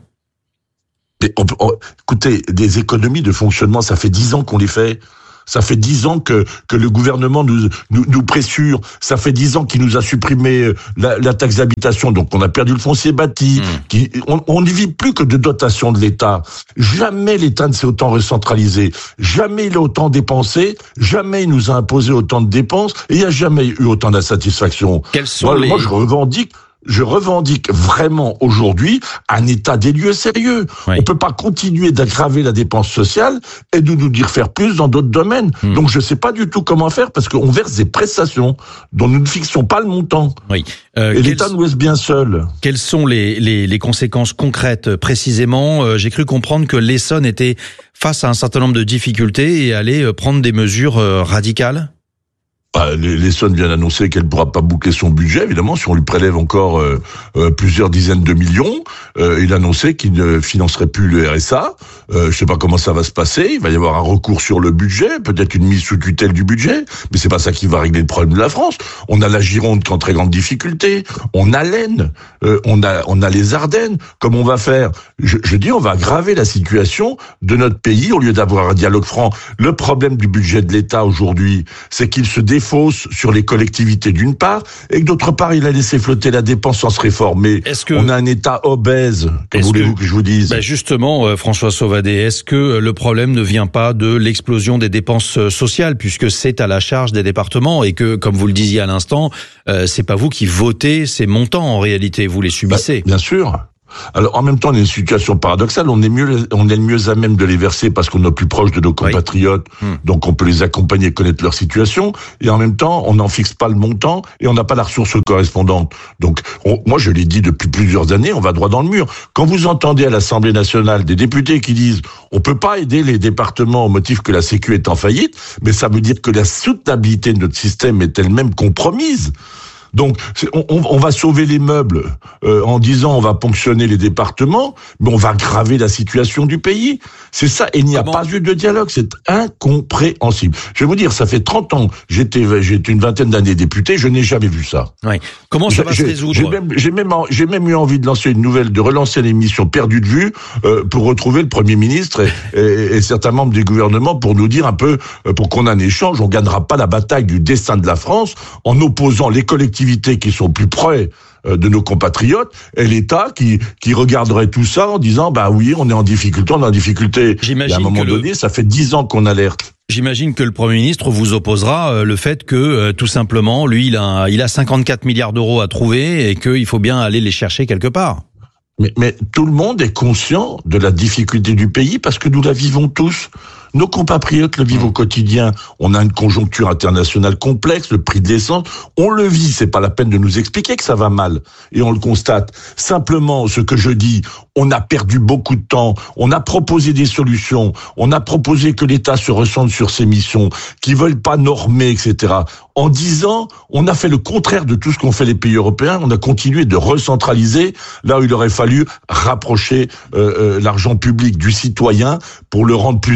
Mais on, on, écoutez, des économies de fonctionnement, ça fait dix ans qu'on les fait. Ça fait dix ans que que le gouvernement nous nous, nous pressure. Ça fait dix ans qu'il nous a supprimé la, la taxe d'habitation, donc on a perdu le foncier bâti. Mmh. Qui, on, on ne vit plus que de dotations de l'État. Jamais l'État ne s'est autant recentralisé. Jamais il a autant dépensé. Jamais il nous a imposé autant de dépenses. Et il n'y a jamais eu autant d'insatisfaction. Quels sont moi, les... moi, je revendique. Je revendique vraiment aujourd'hui un état des lieux sérieux. Oui. On peut pas continuer d'aggraver la dépense sociale et de nous dire faire plus dans d'autres domaines. Mmh. Donc je sais pas du tout comment faire, parce qu'on verse des prestations dont nous ne fixons pas le montant. Oui. Euh, et l'État nous laisse bien seul. Quelles sont les, les, les conséquences concrètes précisément? euh, J'ai cru comprendre que l'Essonne était face à un certain nombre de difficultés et allait prendre des mesures euh, radicales. Bah, l'Essonne vient d'annoncer qu'elle ne pourra pas boucler son budget, évidemment, si on lui prélève encore euh, euh, plusieurs dizaines de millions. Euh, il a annoncé qu'il ne financerait plus le R S A. Euh, je ne sais pas comment ça va se passer. Il va y avoir un recours sur le budget, peut-être une mise sous tutelle du budget, mais c'est pas ça qui va régler le problème de la France. On a la Gironde qui est en très grande difficulté. On a l'Aisne, euh, on a on a les Ardennes. Comment on va faire? je, je dis, on va aggraver la situation de notre pays au lieu d'avoir un dialogue franc. Le problème du budget de l'État aujourd'hui, c'est qu'il se défend fausse sur les collectivités d'une part, et que d'autre part, il a laissé flotter la dépense sans se réformer. Est-ce que... On a un État obèse, que voulez-vous que... que je vous dise? Ben justement, euh, François Sauvadet, est-ce que le problème ne vient pas de l'explosion des dépenses sociales, puisque c'est à la charge des départements, et que, comme vous le disiez à l'instant, euh, c'est pas vous qui votez ces montants en réalité, vous les subissez. Ben, bien sûr. Alors, en même temps, on a une situation paradoxale. On est mieux, on est le mieux à même de les verser parce qu'on est plus proche de nos compatriotes. Oui. Mmh. Donc, on peut les accompagner et connaître leur situation. Et en même temps, on n'en fixe pas le montant et on n'a pas la ressource correspondante. Donc, on, moi, je l'ai dit depuis plusieurs années, on va droit dans le mur. Quand vous entendez à l'Assemblée nationale des députés qui disent on peut pas aider les départements au motif que la Sécu est en faillite, mais ça veut dire que la soutenabilité de notre système est elle-même compromise. Donc, on, on va sauver les meubles euh, en disant on va ponctionner les départements, mais on va aggraver la situation du pays. C'est ça, et il n'y a Comment? pas eu de dialogue, c'est incompréhensible. Je vais vous dire, ça fait trente ans, j'étais j'étais une vingtaine d'années député, je n'ai jamais vu ça. Oui. Comment ça va se résoudre? J'ai même, j'ai même, j'ai même eu envie de lancer une nouvelle, de relancer l'émission Perdue de vue euh, pour retrouver le Premier ministre et, et, et certains membres du gouvernement pour nous dire un peu, euh, pour qu'on ait un échange, on gagnera pas la bataille du destin de la France en opposant les collectivités qui sont plus près de nos compatriotes et l'État qui qui regarderait tout ça en disant bah oui on est en difficulté on est en difficulté. J'imagine et à un moment donné le... ça fait dix ans qu'on alerte. J'imagine que le Premier ministre vous opposera le fait que euh, tout simplement lui il a il a cinquante-quatre milliards d'euros à trouver et qu'il faut bien aller les chercher quelque part. Mais, mais tout le monde est conscient de la difficulté du pays parce que nous la vivons tous. Nos compatriotes le vivent au quotidien. On a une conjoncture internationale complexe, le prix de l'essence, on le vit. C'est pas la peine de nous expliquer que ça va mal. Et on le constate. Simplement, ce que je dis, on a perdu beaucoup de temps. On a proposé des solutions. On a proposé que l'État se recentre sur ses missions, qu'ils veulent pas normer, et cetera. En dix ans, on a fait le contraire de tout ce qu'ont fait les pays européens. On a continué de recentraliser là où il aurait fallu rapprocher euh, euh, l'argent public du citoyen pour le rendre plus utile et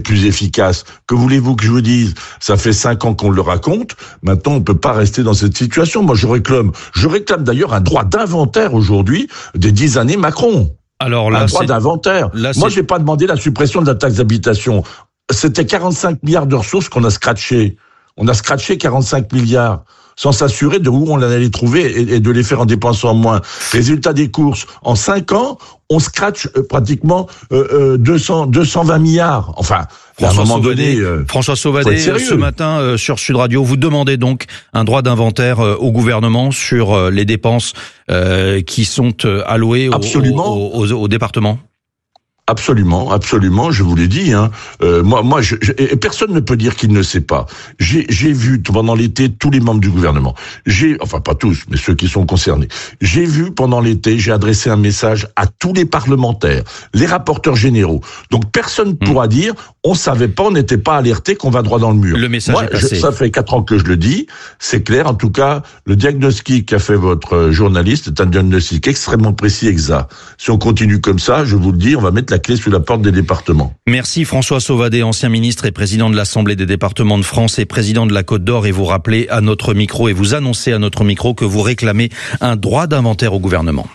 plus efficace. Que voulez-vous que je vous dise? Ça fait cinq ans qu'on le raconte. Maintenant, on peut pas rester dans cette situation. Moi, je réclame, je réclame d'ailleurs un droit d'inventaire aujourd'hui des dix années Macron. Alors là, un droit c'est... d'inventaire. Là, Moi, c'est... j'ai pas demandé la suppression de la taxe d'habitation. C'était quarante-cinq milliards de ressources qu'on a scratché. On a scratché quarante-cinq milliards. Sans s'assurer de où on allait trouver et, et de les faire en dépensant moins. Résultat des courses, en cinq ans, on scratche euh, pratiquement euh, euh, deux cents, deux cent vingt milliards. Enfin, à un moment donné... Euh, François Sauvadet, ce matin euh, sur Sud Radio, vous demandez donc un droit d'inventaire euh, au gouvernement sur euh, les dépenses euh, qui sont euh, allouées au, au, au, au département. Absolument, absolument, je vous l'ai dit. Hein. Euh, moi, moi, je, je, et personne ne peut dire qu'il ne sait pas. J'ai, j'ai vu pendant l'été tous les membres du gouvernement. J'ai, enfin pas tous, mais ceux qui sont concernés. J'ai vu pendant l'été, j'ai adressé un message à tous les parlementaires, les rapporteurs généraux. Donc personne ne mmh. pourra dire on savait pas, on n'était pas alerté, qu'on va droit dans le mur. Le message moi, est passé. Je, ça fait quatre ans que je le dis. C'est clair. En tout cas, le diagnostic qu'a fait votre journaliste est un diagnostic extrêmement précis, exact. Si on continue comme ça, je vous le dis, on va mettre la clé sous la porte des départements. Merci François Sauvadet, ancien ministre et président de l'Assemblée des départements de France et président de la Côte d'Or, et vous rappelez à notre micro et vous annoncez à notre micro que vous réclamez un droit d'inventaire au gouvernement.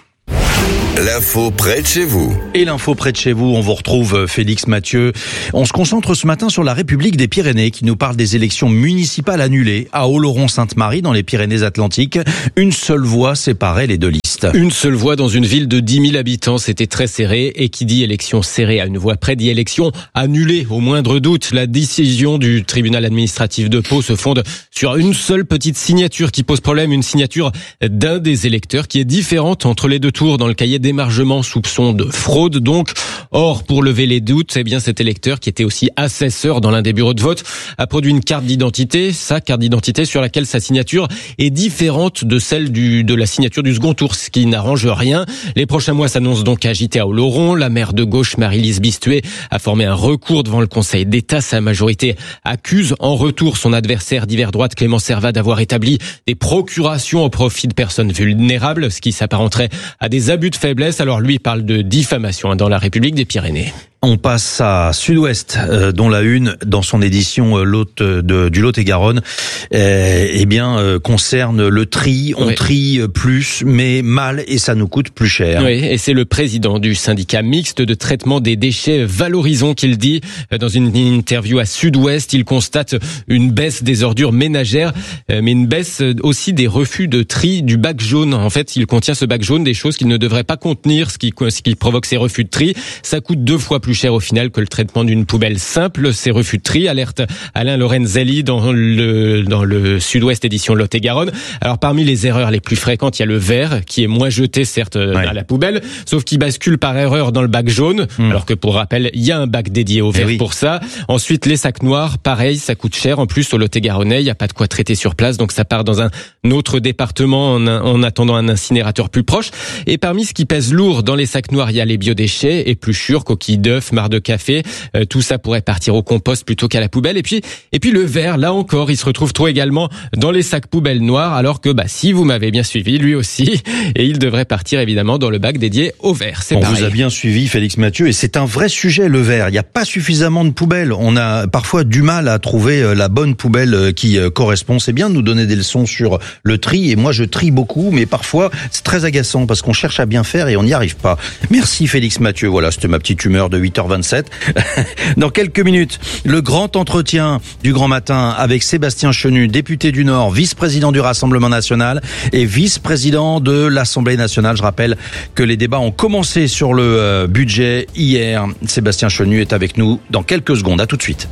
L'info près de chez vous. Et l'info près de chez vous, on vous retrouve Félix Mathieu. On se concentre ce matin sur la République des Pyrénées qui nous parle des élections municipales annulées à Oloron-Sainte-Marie dans les Pyrénées-Atlantiques. Une seule voix séparait les deux listes. Une seule voix dans une ville de dix mille habitants, c'était très serré. Et qui dit élection serrée à une voix près dit élection annulée au moindre doute. La décision du tribunal administratif de Pau se fonde sur une seule petite signature qui pose problème, une signature d'un des électeurs qui est différente entre les deux tours dans le cahier d'émargement, soupçon de fraude donc. Or, pour lever les doutes, eh bien cet électeur qui était aussi assesseur dans l'un des bureaux de vote a produit une carte d'identité, sa carte d'identité sur laquelle sa signature est différente de celle du, de la signature du second tour, ce qui n'arrange rien. Les prochains mois s'annoncent donc agités à Oloron. La maire de gauche, Marie-Lise Bistuet, a formé un recours devant le Conseil d'État. Sa majorité accuse en retour son adversaire d'hiver droite, Clément Servat, d'avoir établi des procurations au profit de personnes vulnérables, ce qui s'apparenterait à des abus de faiblesse. Alors lui parle de diffamation dans la République des Pyrénées. On passe à Sud-Ouest, euh, dont la une, dans son édition euh, Lot, de, du Lot-et-Garonne, euh, eh bien euh, concerne le tri. On oui. trie plus, mais mal, et ça nous coûte plus cher. Oui, et c'est le président du syndicat mixte de traitement des déchets Valorisons qu'il dit. Dans une interview à Sud-Ouest, il constate une baisse des ordures ménagères, mais une baisse aussi des refus de tri du bac jaune. En fait, il contient ce bac jaune des choses qu'il ne devrait pas contenir, ce qui, ce qui provoque ces refus de tri. Ça coûte deux fois plus cher au final que le traitement d'une poubelle simple. Ces refus de tri, alerte Alain Lorenzelli dans le dans le Sud-Ouest édition Lot-et-Garonne. Alors parmi les erreurs les plus fréquentes, il y a le verre qui est moins jeté certes ouais. à la poubelle, sauf qu'il bascule par erreur dans le bac jaune, mmh. alors que pour rappel, il y a un bac dédié au verre oui. pour ça. Ensuite, les sacs noirs, pareil, ça coûte cher. En plus, au Lot-et-Garonnais, il n'y a pas de quoi traiter sur place, donc ça part dans un autre département en, en attendant un incinérateur plus proche. Et parmi ce qui pèse lourd dans les sacs noirs, il y a les biodéchets, épluchures, coquilles d'œufs, marc de café, euh, tout ça pourrait partir au compost plutôt qu'à la poubelle. Et puis, et puis le verre, là encore, il se retrouve trop également dans les sacs poubelles noirs, alors que bah si vous m'avez bien suivi, lui aussi, et il devrait partir évidemment dans le bac dédié au verre. C'est On pareil. vous a bien suivi, Félix Mathieu, et c'est un vrai sujet, le verre. Il n'y a pas suffisamment de poubelles. On a parfois du mal à trouver la bonne poubelle qui correspond. C'est bien de nous donner des leçons sur le tri, et moi je trie beaucoup, mais parfois c'est très agaçant parce qu'on cherche à bien faire et on n'y arrive pas. Merci Félix Mathieu. Voilà, c'était ma petite humeur de huit heures vingt-sept. Dans quelques minutes, le grand entretien du grand matin avec Sébastien Chenu, député du Nord, vice-président du Rassemblement national et vice-président de l'Assemblée nationale. Je rappelle que les débats ont commencé sur le budget hier. Sébastien Chenu est avec nous dans quelques secondes. À tout de suite.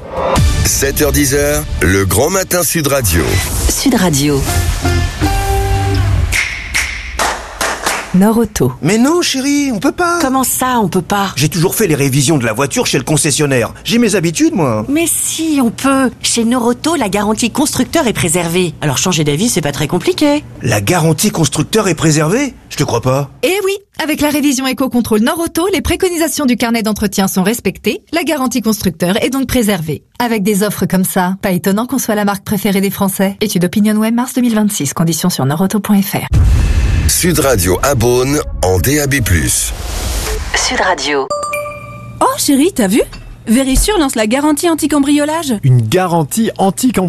sept heures dix, le grand matin Sud Radio. Sud Radio. Nord-Auto. Mais non, chérie, on peut pas. Comment ça, on peut pas? J'ai toujours fait les révisions de la voiture chez le concessionnaire. J'ai mes habitudes, moi. Mais si, on peut. Chez Nord-Auto, la garantie constructeur est préservée. Alors changer d'avis, c'est pas très compliqué. La garantie constructeur est préservée? Je te crois pas. Eh oui, avec la révision Éco-Contrôle Nord-Auto, les préconisations du carnet d'entretien sont respectées. La garantie constructeur est donc préservée. Avec des offres comme ça, pas étonnant qu'on soit la marque préférée des Français. Étude OpinionWay, mars deux mille vingt-six. Conditions sur nord auto point f r. Sud Radio à Beaune en D A B plus. Sud Radio. Oh chérie, t'as vu? Vérissure lance la garantie anti-cambriolage. Une garantie anti-cambriolage ?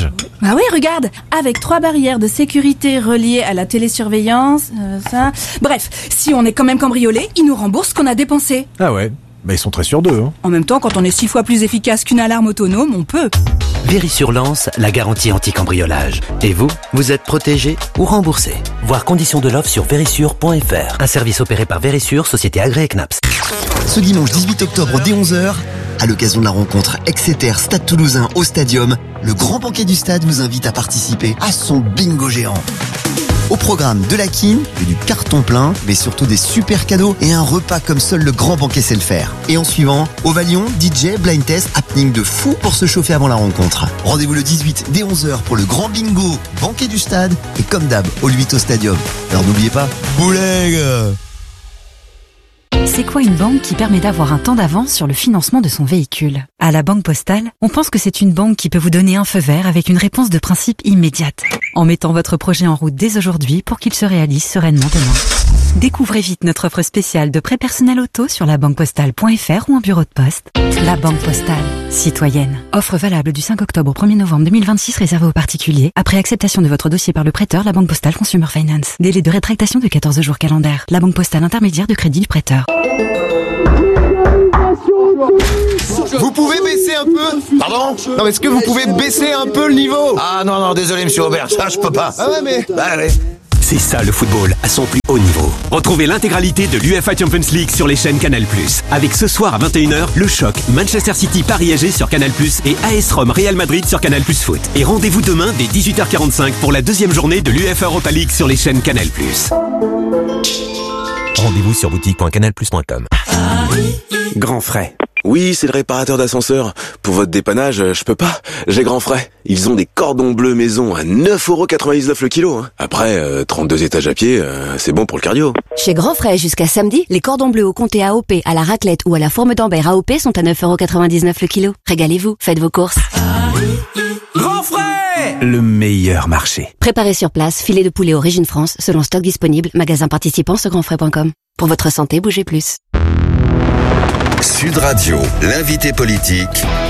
Bah oui, regarde, avec trois barrières de sécurité reliées à la télésurveillance, euh, ça... Bref, si on est quand même cambriolé, ils nous remboursent ce qu'on a dépensé. Ah ouais, bah ils sont très sûrs d'eux. Hein. En même temps, quand on est six fois plus efficace qu'une alarme autonome, on peut. Vérissure lance la garantie anti-cambriolage. Et vous, vous êtes protégé ou remboursé. Voir conditions de l'offre sur vérissure point f r. Un service opéré par Vérissure, société agréée C N A P S. Ce dimanche dix-huit octobre dès onze heures, à l'occasion de la rencontre Exeter Stade Toulousain au Stadium, le grand banquet du stade vous invite à participer à son bingo géant. Au programme de la quine, du carton plein, mais surtout des super cadeaux et un repas comme seul le grand banquet sait le faire. Et en suivant, Ovalion, D J, blind test, happening de fou pour se chauffer avant la rencontre. Rendez-vous le dix-huit dès onze heures pour le grand bingo, banquet du stade et comme d'hab, au huit au Stadium. Alors n'oubliez pas, bouleg! C'est quoi une banque qui permet d'avoir un temps d'avance sur le financement de son véhicule ? À la Banque Postale, on pense que c'est une banque qui peut vous donner un feu vert avec une réponse de principe immédiate, en mettant votre projet en route dès aujourd'hui pour qu'il se réalise sereinement demain. Découvrez vite notre offre spéciale de prêt personnel auto sur la banque postale point f r ou en bureau de poste. La Banque Postale, citoyenne. Offre valable du cinq octobre au premier novembre deux mille vingt-six réservée aux particuliers. Après acceptation de votre dossier par le prêteur, la Banque Postale Consumer Finance. Délai de rétractation de quatorze jours calendaires. La Banque Postale intermédiaire de crédit du prêteur. Vous pouvez baisser un peu ? Pardon ? Non, est-ce que vous pouvez baisser un peu le niveau ? Ah non, non, désolé monsieur Aubert, ça je peux pas. Ah ouais, mais... Bah allez. C'est ça le football à son plus haut niveau. Retrouvez l'intégralité de l'U E F A Champions League sur les chaînes Canal plus. Avec ce soir à vingt et une heures, le choc Manchester City Paris A G sur Canal plus et A S Rome Real Madrid sur Canal plus Foot. Et rendez-vous demain dès dix-huit heures quarante-cinq pour la deuxième journée de l'U E F A Europa League sur les chaînes Canal plus. Rendez-vous sur boutique point canal plus point com. Grand frais. Oui, c'est le réparateur d'ascenseur. Pour votre dépannage, je peux pas. J'ai Grand Frais. Ils ont des cordons bleus maison à neuf euros quatre-vingt-dix-neuf le kilo. Hein. Après, euh, trente-deux étages à pied, euh, c'est bon pour le cardio. Chez Grand Frais, jusqu'à samedi, les cordons bleus au comté A O P, à la raclette ou à la forme d'Ambert A O P sont à neuf euros quatre-vingt-dix-neuf le kilo. Régalez-vous, faites vos courses. Grand Frais, le meilleur marché. Préparez sur place, filet de poulet Origine France, selon stock disponible, magasin participant sur grand frais point com. Pour votre santé, bougez plus. Sud Radio, l'invité politique,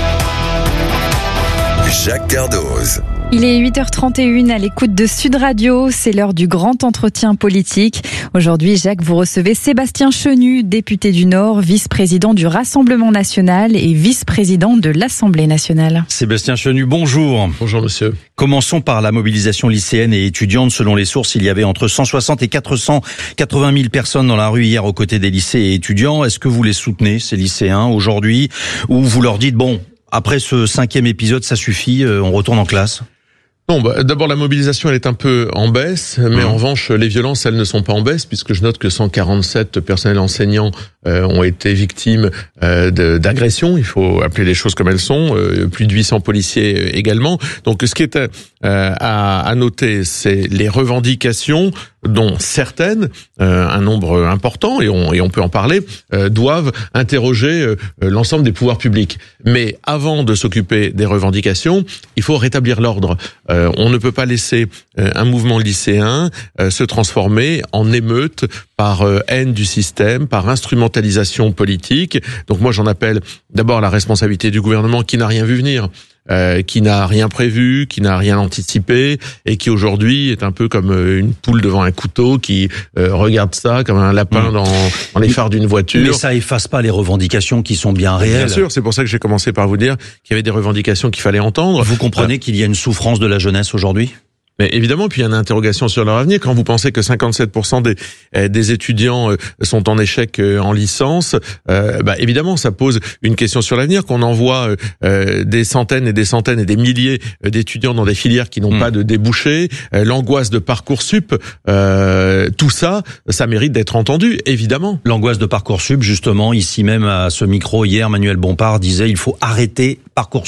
Jacques Cardoz. Il est huit heures trente et une à l'écoute de Sud Radio, c'est l'heure du grand entretien politique. Aujourd'hui, Jacques, vous recevez Sébastien Chenu, député du Nord, vice-président du Rassemblement National et vice-président de l'Assemblée Nationale. Sébastien Chenu, bonjour. Bonjour monsieur. Commençons par la mobilisation lycéenne et étudiante. Selon les sources, il y avait entre cent soixante et quatre cent quatre-vingt mille personnes dans la rue hier aux côtés des lycées et étudiants. Est-ce que vous les soutenez, ces lycéens, aujourd'hui, ou vous leur dites, bon, après ce cinquième épisode, ça suffit, on retourne en classe ? Bon, bah, d'abord la mobilisation elle est un peu en baisse, mais mmh. en revanche les violences elles ne sont pas en baisse puisque je note que cent quarante-sept personnels enseignants euh, ont été victimes euh, de, d'agressions. Il faut appeler les choses comme elles sont. Euh, plus de huit cents policiers également. Donc ce qui est euh, à, à noter, c'est les revendications dont certaines, euh, un nombre important, et on, et on peut en parler, euh, doivent interroger euh, l'ensemble des pouvoirs publics. Mais avant de s'occuper des revendications, il faut rétablir l'ordre. Euh, on ne peut pas laisser euh, un mouvement lycéen euh, se transformer en émeute par euh, haine du système, par instrumentalisation politique. Donc moi j'en appelle d'abord à la responsabilité du gouvernement qui n'a rien vu venir. Euh, qui n'a rien prévu, qui n'a rien anticipé et qui aujourd'hui est un peu comme une poule devant un couteau qui euh, regarde ça comme un lapin mmh. dans, dans les phares d'une voiture. Mais ça efface pas les revendications qui sont bien réelles. Bien sûr, c'est pour ça que j'ai commencé par vous dire qu'il y avait des revendications qu'il fallait entendre. Vous comprenez euh, qu'il y a une souffrance de la jeunesse aujourd'hui ? Mais évidemment, puis il y a une interrogation sur leur avenir. Quand vous pensez que cinquante-sept pour cent des, des étudiants sont en échec en licence, euh, bah évidemment, ça pose une question sur l'avenir. Qu'on envoie euh, des centaines et des centaines et des milliers d'étudiants dans des filières qui n'ont mmh. pas de débouchés, euh, l'angoisse de Parcoursup, euh, tout ça, ça mérite d'être entendu, évidemment. L'angoisse de Parcoursup, justement, ici même à ce micro hier, Manuel Bompard disait il faut arrêter Parcoursup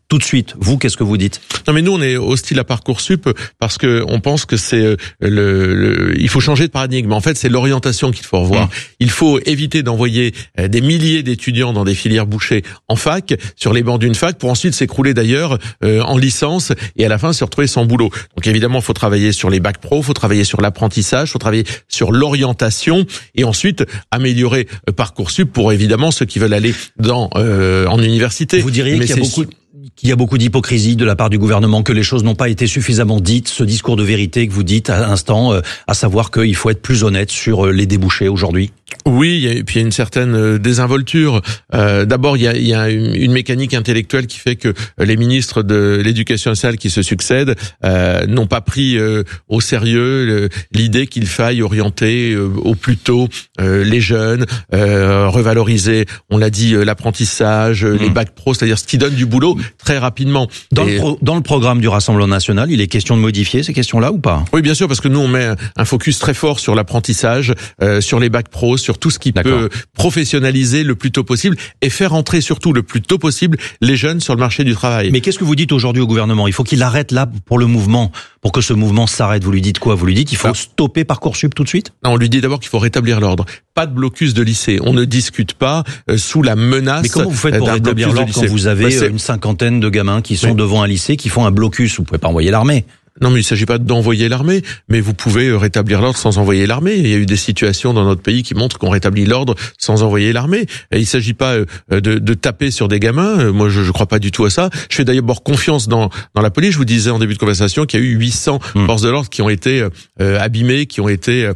tout de suite. Vous, qu'est-ce que vous dites? Non, mais nous, on est hostile à Parcoursup parce que on pense que c'est le, le il faut changer de paradigme. En fait, c'est l'orientation qu'il faut revoir. Mmh. Il faut éviter d'envoyer des milliers d'étudiants dans des filières bouchées en fac, sur les bancs d'une fac, pour ensuite s'écrouler d'ailleurs euh, en licence et à la fin se retrouver sans boulot. Donc évidemment, il faut travailler sur les bacs pro, il faut travailler sur l'apprentissage, il faut travailler sur l'orientation et ensuite améliorer euh, Parcoursup pour évidemment ceux qui veulent aller dans euh, en université. Vous diriez qu'il y a beaucoup qu'il y a beaucoup d'hypocrisie de la part du gouvernement, que les choses n'ont pas été suffisamment dites, ce discours de vérité que vous dites à l'instant, euh, à savoir qu'il faut être plus honnête sur les débouchés aujourd'hui? Oui, et puis il y a une certaine désinvolture. Euh, D'abord, il y a, il y a une, une mécanique intellectuelle qui fait que les ministres de l'Éducation nationale qui se succèdent euh, n'ont pas pris euh, au sérieux l'idée qu'il faille orienter euh, au plus tôt euh, les jeunes, euh, revaloriser, on l'a dit, euh, l'apprentissage, mmh. les bacs pro, c'est-à-dire ce qui donne du boulot très rapidement. Dans, et... le, pro, dans le programme du Rassemblement national, il est question de modifier ces questions-là ou pas? Oui, bien sûr, parce que nous, on met un focus très fort sur l'apprentissage, euh, sur les bacs pro, sur tout ce qui peut professionnaliser le plus tôt possible et faire entrer surtout le plus tôt possible les jeunes sur le marché du travail. Mais qu'est-ce que vous dites aujourd'hui au gouvernement? Il faut qu'il arrête là pour le mouvement, pour que ce mouvement s'arrête. Vous lui dites quoi? Vous lui dites qu'il faut ah. stopper Parcoursup tout de suite? Non, on lui dit d'abord qu'il faut rétablir l'ordre. Pas de blocus de lycée. On ne discute pas euh, sous la menace. Mais comment vous faites pour rétablir l'ordre quand vous avez bah, une cinquantaine de gamins qui sont oui. devant un lycée, qui font un blocus? Vous pouvez pas envoyer l'armée. Non, mais il ne s'agit pas d'envoyer l'armée, mais vous pouvez rétablir l'ordre sans envoyer l'armée. Il y a eu des situations dans notre pays qui montrent qu'on rétablit l'ordre sans envoyer l'armée. Il ne s'agit pas de, de taper sur des gamins. Moi, je ne crois pas du tout à ça. Je fais d'abord confiance dans, dans la police. Je vous disais en début de conversation qu'il y a eu huit cents mmh. forces de l'ordre qui ont été euh, abîmées, qui ont été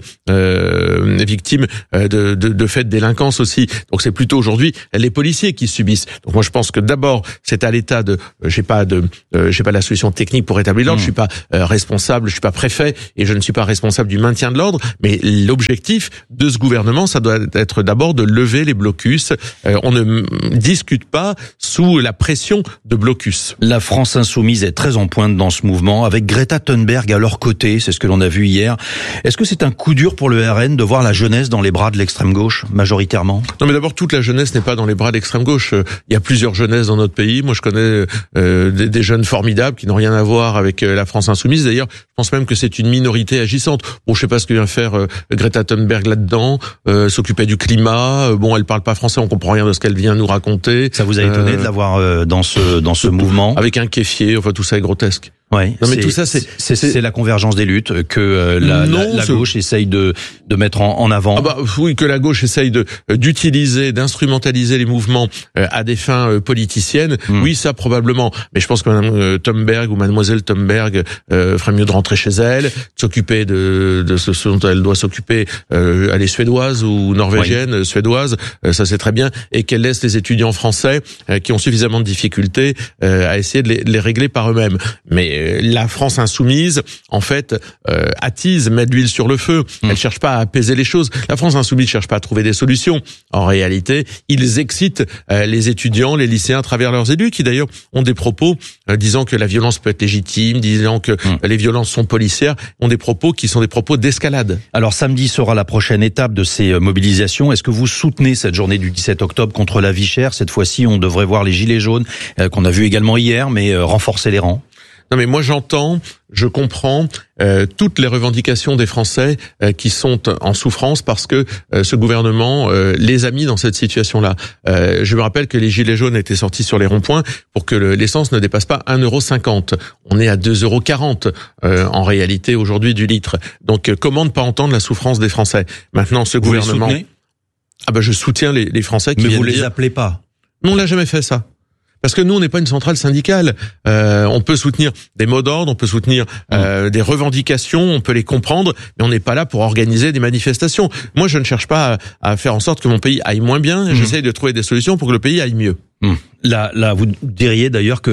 euh, victimes de, de, de faits de délinquance aussi. Donc c'est plutôt aujourd'hui les policiers qui subissent. Donc moi, je pense que d'abord, c'est à l'État de... J'ai pas de, euh, j'ai pas la solution technique pour rétablir l'ordre. Mmh. Je suis pas Euh, responsable, je suis pas préfet et je ne suis pas responsable du maintien de l'ordre, mais l'objectif de ce gouvernement, ça doit être d'abord de lever les blocus. Euh, on ne discute pas sous la pression de blocus. La France insoumise est très en pointe dans ce mouvement, avec Greta Thunberg à leur côté, c'est ce que l'on a vu hier. Est-ce que c'est un coup dur pour le R N de voir la jeunesse dans les bras de l'extrême gauche, majoritairement? Non, mais d'abord, toute la jeunesse n'est pas dans les bras de l'extrême gauche. Il y a plusieurs jeunesses dans notre pays. Moi, je connais euh, des, des jeunes formidables qui n'ont rien à voir avec la France insoumise. D'ailleurs, je pense même que c'est une minorité agissante. Bon, je sais pas ce que vient faire euh, Greta Thunberg là-dedans, euh, s'occuper du climat. Euh, bon, elle parle pas français, on comprend rien de ce qu'elle vient nous raconter. Ça vous a étonné euh, de l'avoir euh, dans ce dans ce mouvement? Avec un kéfier, enfin tout ça est grotesque. Ouais, non mais tout ça c'est c'est, c'est la convergence des luttes que euh, la, non, la, la gauche essaye de de mettre en, en avant. Ah bah oui, que la gauche essaye de d'utiliser, d'instrumentaliser les mouvements euh, à des fins euh, politiciennes. Mmh. Oui, ça probablement. Mais je pense que Madame euh, Thunberg ou Mademoiselle Thunberg euh, ferait mieux de rentrer chez elle, de s'occuper de de ce dont elle doit s'occuper. Euh, elle est suédoise ou norvégienne, oui. suédoise, euh, ça c'est très bien, et qu'elle laisse les étudiants français euh, qui ont suffisamment de difficultés euh, à essayer de les, de les régler par eux-mêmes. Mais la France insoumise, en fait, euh, attise, met de l'huile sur le feu. Elle cherche pas à apaiser les choses. La France insoumise cherche pas à trouver des solutions. En réalité, ils excitent euh, les étudiants, les lycéens à travers leurs élus, qui d'ailleurs ont des propos euh, disant que la violence peut être légitime, disant que mmh. les violences sont policières, ont des propos qui sont des propos d'escalade. Alors samedi sera la prochaine étape de ces mobilisations. Est-ce que vous soutenez cette journée du dix-sept octobre contre la vie chère? Cette fois-ci, on devrait voir les gilets jaunes, euh, qu'on a vu également hier, mais euh, renforcer les rangs. Non mais moi j'entends, je comprends euh, toutes les revendications des Français euh, qui sont en souffrance parce que euh, ce gouvernement euh, les a mis dans cette situation-là. Euh, je me rappelle que les gilets jaunes étaient sortis sur les ronds-points pour que le, l'essence ne dépasse pas un euro cinquante. On est à deux euros quarante euh, en réalité aujourd'hui du litre. Donc euh, comment ne pas entendre la souffrance des Français? Maintenant ce vous gouvernement... Les soutenez? Ah ben je soutiens les, les Français qui Mais viennent vous les dire... appelez pas? Non, on l'a jamais fait ça. Parce que nous, on n'est pas une centrale syndicale. Euh, on peut soutenir des mots d'ordre, on peut soutenir euh, mmh. des revendications, on peut les comprendre, mais on n'est pas là pour organiser des manifestations. Moi, je ne cherche pas à, à faire en sorte que mon pays aille moins bien. Mmh. J'essaie de trouver des solutions pour que le pays aille mieux. Mmh. Là, là, vous diriez d'ailleurs que les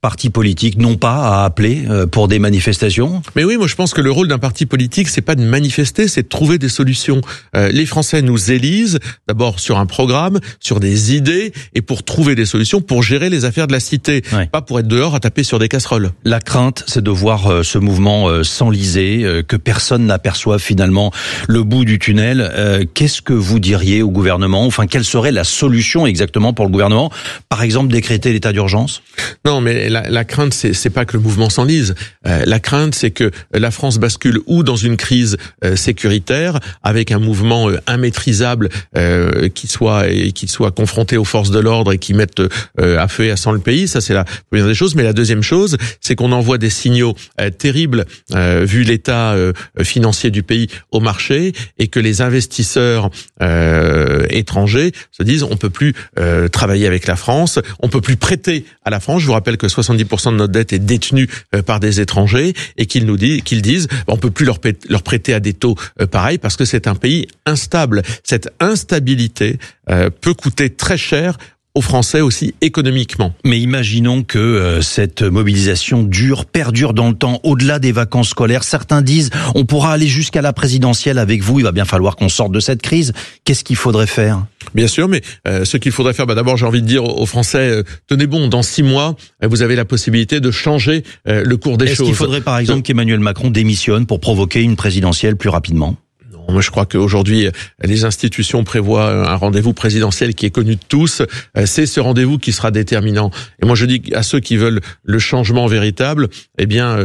partis politiques n'ont pas à appeler pour des manifestations? Mais oui, moi je pense que le rôle d'un parti politique, c'est pas de manifester, c'est de trouver des solutions. Euh, les Français nous élisent d'abord sur un programme, sur des idées, et pour trouver des solutions, pour gérer les affaires de la cité, ouais. Pas pour être dehors à taper sur des casseroles. La crainte, c'est de voir euh, ce mouvement euh, s'enliser, euh, que personne n'aperçoive finalement le bout du tunnel. Euh, qu'est-ce que vous diriez au gouvernement? Enfin, quelle serait la solution exactement pour le gouvernement? Par exemple, décréter l'état d'urgence? Non, mais la, la crainte, c'est, c'est pas que le mouvement s'enlise. Euh, la crainte, c'est que la France bascule ou dans une crise euh, sécuritaire, avec un mouvement euh, immaîtrisable euh, qui soit et qui soit confronté aux forces de l'ordre et qui mette euh, à feu et à sang le pays. Ça, c'est la première des choses. Mais la deuxième chose, c'est qu'on envoie des signaux euh, terribles euh, vu l'état euh, financier du pays au marché, et que les investisseurs euh, étrangers se disent on peut plus euh, travailler avec la France, on peut plus prêter à la France. Je vous rappelle que soixante-dix pour cent de notre dette est détenue euh, par des étrangers, et qu'ils nous disent qu'ils disent on peut plus leur prêter, leur prêter à des taux euh, pareils parce que c'est un pays instable. Cette instabilité euh, peut coûter très cher aux Français aussi économiquement. Mais imaginons que euh, cette mobilisation dure, perdure dans le temps, au-delà des vacances scolaires. Certains disent on pourra aller jusqu'à la présidentielle avec vous, il va bien falloir qu'on sorte de cette crise. Qu'est-ce qu'il faudrait faire? Bien sûr, mais euh, ce qu'il faudrait faire, bah d'abord j'ai envie de dire aux Français, euh, tenez bon, dans six mois, euh, vous avez la possibilité de changer euh, le cours des Est-ce choses. Est-ce qu'il faudrait par exemple qu'Emmanuel Macron démissionne pour provoquer une présidentielle plus rapidement? Moi, je crois qu'aujourd'hui, les institutions prévoient un rendez-vous présidentiel qui est connu de tous. C'est ce rendez-vous qui sera déterminant. Et moi, je dis à ceux qui veulent le changement véritable, eh bien,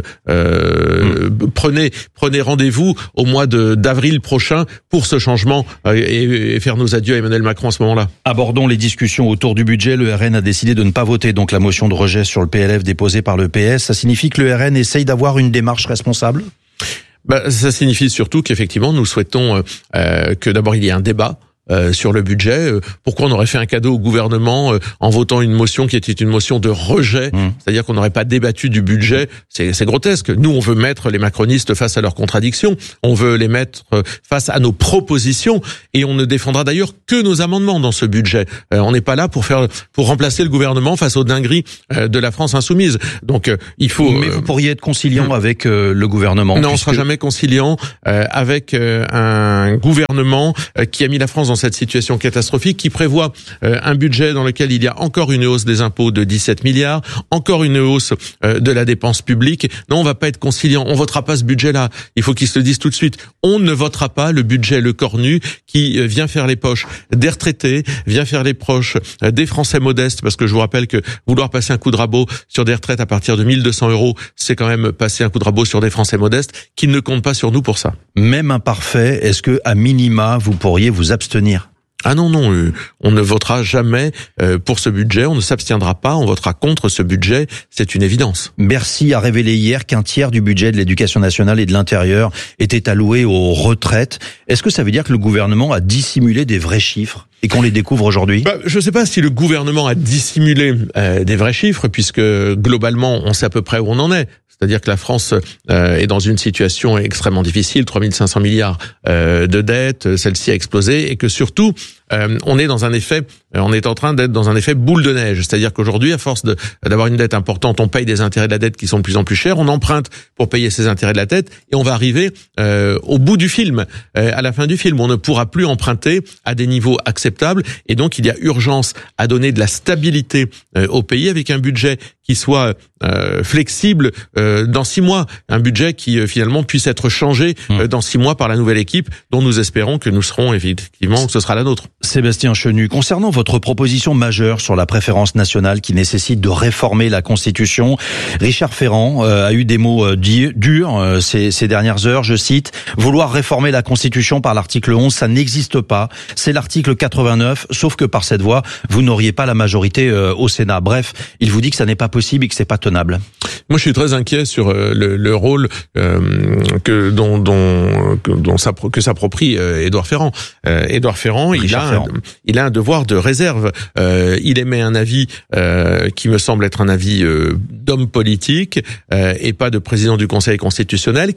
euh, mmh. prenez prenez rendez-vous au mois de, d'avril prochain pour ce changement et, et faire nos adieux à Emmanuel Macron à ce moment-là. Abordons les discussions autour du budget. Le R N a décidé de ne pas voter donc la motion de rejet sur le P L F déposée par le P S. Ça signifie que le R N essaye d'avoir une démarche responsable? Bah, ça signifie surtout qu'effectivement, nous souhaitons euh, que d'abord il y ait un débat Euh, sur le budget. Euh, pourquoi on aurait fait un cadeau au gouvernement euh, en votant une motion qui était une motion de rejet, mmh. c'est-à-dire qu'on n'aurait pas débattu du budget? C'est, c'est grotesque. Nous, on veut mettre les macronistes face à leurs contradictions, on veut les mettre euh, face à nos propositions, et on ne défendra d'ailleurs que nos amendements dans ce budget. Euh, on n'est pas là pour faire pour remplacer le gouvernement face aux dingueries euh, de la France insoumise. Donc euh, il faut. Mais vous pourriez être conciliant mmh. avec euh, le gouvernement? Non, puisque... on sera jamais conciliant euh, avec euh, un gouvernement euh, qui a mis la France dans cette situation catastrophique, qui prévoit euh, un budget dans lequel il y a encore une hausse des impôts de dix-sept milliards, encore une hausse euh, de la dépense publique. Non, on va pas être conciliant. On votera pas ce budget-là. Il faut qu'ils se le disent tout de suite. On ne votera pas le budget le cornu qui euh, vient faire les poches des retraités, vient faire les poches euh, des Français modestes, parce que je vous rappelle que vouloir passer un coup de rabot sur des retraites à partir de mille deux cents euros, c'est quand même passer un coup de rabot sur des Français modestes qui ne comptent pas sur nous pour ça. Même imparfait, est-ce que à minima vous pourriez vous abstenir? Ah non, non, euh, on ne votera jamais euh, pour ce budget, on ne s'abstiendra pas, on votera contre ce budget, c'est une évidence. Bercy a révélé hier qu'un tiers du budget de l'éducation nationale et de l'intérieur était alloué aux retraites. Est-ce que ça veut dire que le gouvernement a dissimulé des vrais chiffres et qu'on les découvre aujourd'hui? Bah, je ne sais pas si le gouvernement a dissimulé euh, des vrais chiffres, puisque globalement, on sait à peu près où on en est. C'est-à-dire que la France euh, est dans une situation extrêmement difficile, trois mille cinq cents milliards euh, de dettes, celle-ci a explosé, et que surtout, euh, on est dans un effet, on est en train d'être dans un effet boule de neige. C'est-à-dire qu'aujourd'hui, à force de, d'avoir une dette importante, on paye des intérêts de la dette qui sont de plus en plus chers, on emprunte pour payer ces intérêts de la dette, et on va arriver euh, au bout du film, euh, à la fin du film. On ne pourra plus emprunter à des niveaux acceptables, et donc il y a urgence à donner de la stabilité euh, au pays avec un budget qui soit euh, flexible euh, dans six mois, un budget qui euh, finalement puisse être changé euh, dans six mois par la nouvelle équipe, dont nous espérons que nous serons effectivement, que ce sera la nôtre. Sébastien Chenu, concernant votre proposition majeure sur la préférence nationale qui nécessite de réformer la Constitution, Richard Ferrand euh, a eu des mots euh, durs euh, ces, ces dernières heures, je cite, « Vouloir réformer la Constitution par l'article onze, ça n'existe pas, c'est l'article quatre-vingt-neuf, sauf que par cette voie, vous n'auriez pas la majorité euh, au Sénat. » Bref, il vous dit que ça n'est pas possible et que c'est pas tenable. Moi, je suis très inquiet sur euh, le, le rôle euh, que dont dont que, dont ça que s'approprie euh, Édouard Ferrand. Euh, Édouard Ferrand, il a un, il a un devoir de réserve. Euh, il émet un avis euh, qui me semble être un avis euh, d'homme politique euh, et pas de président du Conseil constitutionnel, qui est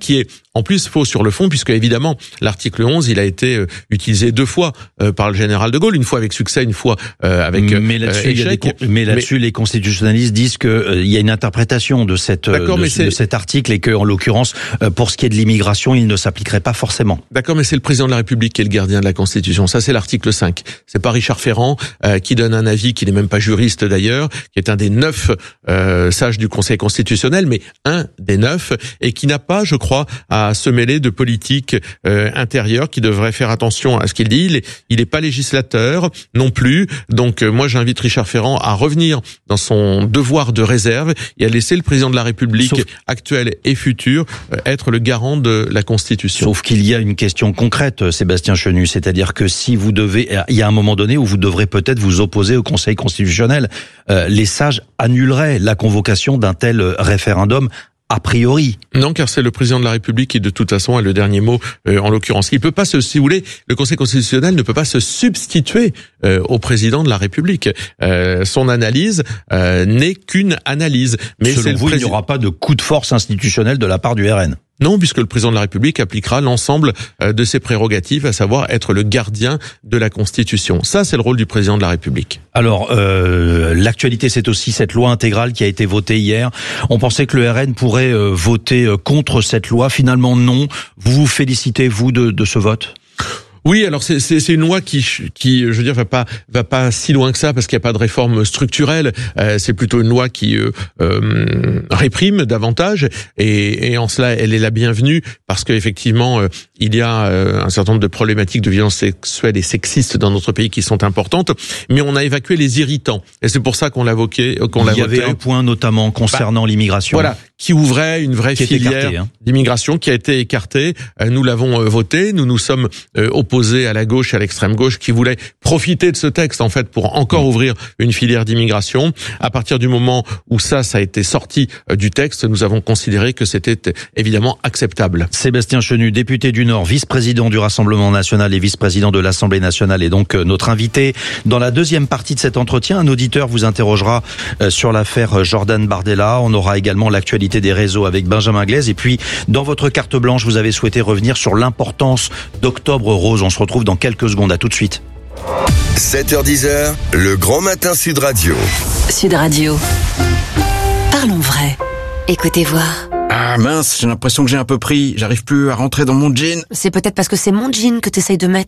en plus faux sur le fond, puisque évidemment l'article onze, il a été euh, utilisé deux fois euh, par le général de Gaulle, une fois avec succès, une fois euh, avec mais là-dessus, euh, il y a des échec. con- mais là-dessus, Mais- les constitutionnalistes disent que euh, il y a une interprétation de cette euh, D'accord, de, mais ce- c'est- de cet article et que, en l'occurrence, euh, pour ce qui est de l'immigration, il ne s'appliquerait pas forcément. D'accord, mais c'est le président de la République qui est le gardien de la Constitution. Ça, c'est l'article cinq. C'est pas Richard Ferrand euh, qui donne un avis, qui n'est même pas juriste d'ailleurs, qui est un des neuf euh, sages du Conseil constitutionnel, mais un des neuf, et qui n'a pas, je crois, à se mêler de politique euh, intérieure, qui devrait faire attention à ce qu'il dit. Il est, il est pas législateur non plus. Donc, euh, moi, j'invite Richard Ferrand à revenir dans son devoir de réserve et à laisser le président de la République Sauf- actuel et futur euh, être le garant de la Constitution. Sauf qu'il y a une question concrète, Sébastien Chenu, c'est-à-dire que si vous devez, il y a un moment donné où vous devrez peut-être vous opposer au Conseil constitutionnel, euh, les sages annuleraient la convocation d'un tel référendum a priori. Non, car c'est le président de la République qui, de toute façon, a le dernier mot, euh, en l'occurrence. Il peut pas se, si vous voulez, le Conseil constitutionnel ne peut pas se substituer euh, au président de la République. Euh, son analyse euh, n'est qu'une analyse. Mais Selon c'est le vous, il n'y prési- aura pas de coup de force institutionnel de la part du R N. Non, puisque le président de la République appliquera l'ensemble euh, de ses prérogatives, à savoir être le gardien de la Constitution. Ça, c'est le rôle du président de la République. Alors, euh, l'actualité, c'est aussi cette loi intégrale qui a été votée hier. On pensait que le R N pourrait euh, voter euh, contre cette loi. Finalement, non. Vous vous félicitez, vous, de, de ce vote ? Oui, alors c'est c'est c'est une loi qui qui je veux dire va pas va pas si loin que ça parce qu'il n'y a pas de réforme structurelle. Euh, c'est plutôt une loi qui euh, euh, réprime davantage et, et en cela elle est la bienvenue parce qu'effectivement euh, il y a euh, un certain nombre de problématiques de violence sexuelle et sexiste dans notre pays qui sont importantes, mais on a évacué les irritants et c'est pour ça qu'on l'a voté. Qu'on l'a Il y avait voté. un point notamment concernant Bah, l'immigration. Voilà, qui ouvrait une vraie Qui est filière écarté, hein. d'immigration qui a été écartée. Euh, Nous l'avons euh, voté, nous nous sommes euh, opposés à la gauche et à l'extrême gauche qui voulaient profiter de ce texte en fait pour encore ouvrir une filière d'immigration. À partir du moment où ça, ça a été sorti euh, du texte, nous avons considéré que c'était euh, évidemment acceptable. Sébastien Chenu, député du Nord, vice-président du Rassemblement national et vice-président de l'Assemblée nationale, est donc euh, notre invité. Dans la deuxième partie de cet entretien, un auditeur vous interrogera euh, sur l'affaire Jordan Bardella. On aura également l'actualité des réseaux avec Benjamin Glaise. Et puis, dans votre carte blanche, vous avez souhaité revenir sur l'importance d'Octobre Rose. On se retrouve dans quelques secondes. À tout de suite. sept heures dix, le grand matin Sud Radio. Sud Radio. Parlons vrai. Écoutez voir. Ah mince, j'ai l'impression que j'ai un peu pris. J'arrive plus à rentrer dans mon jean. C'est peut-être parce que c'est mon jean que t'essayes de mettre.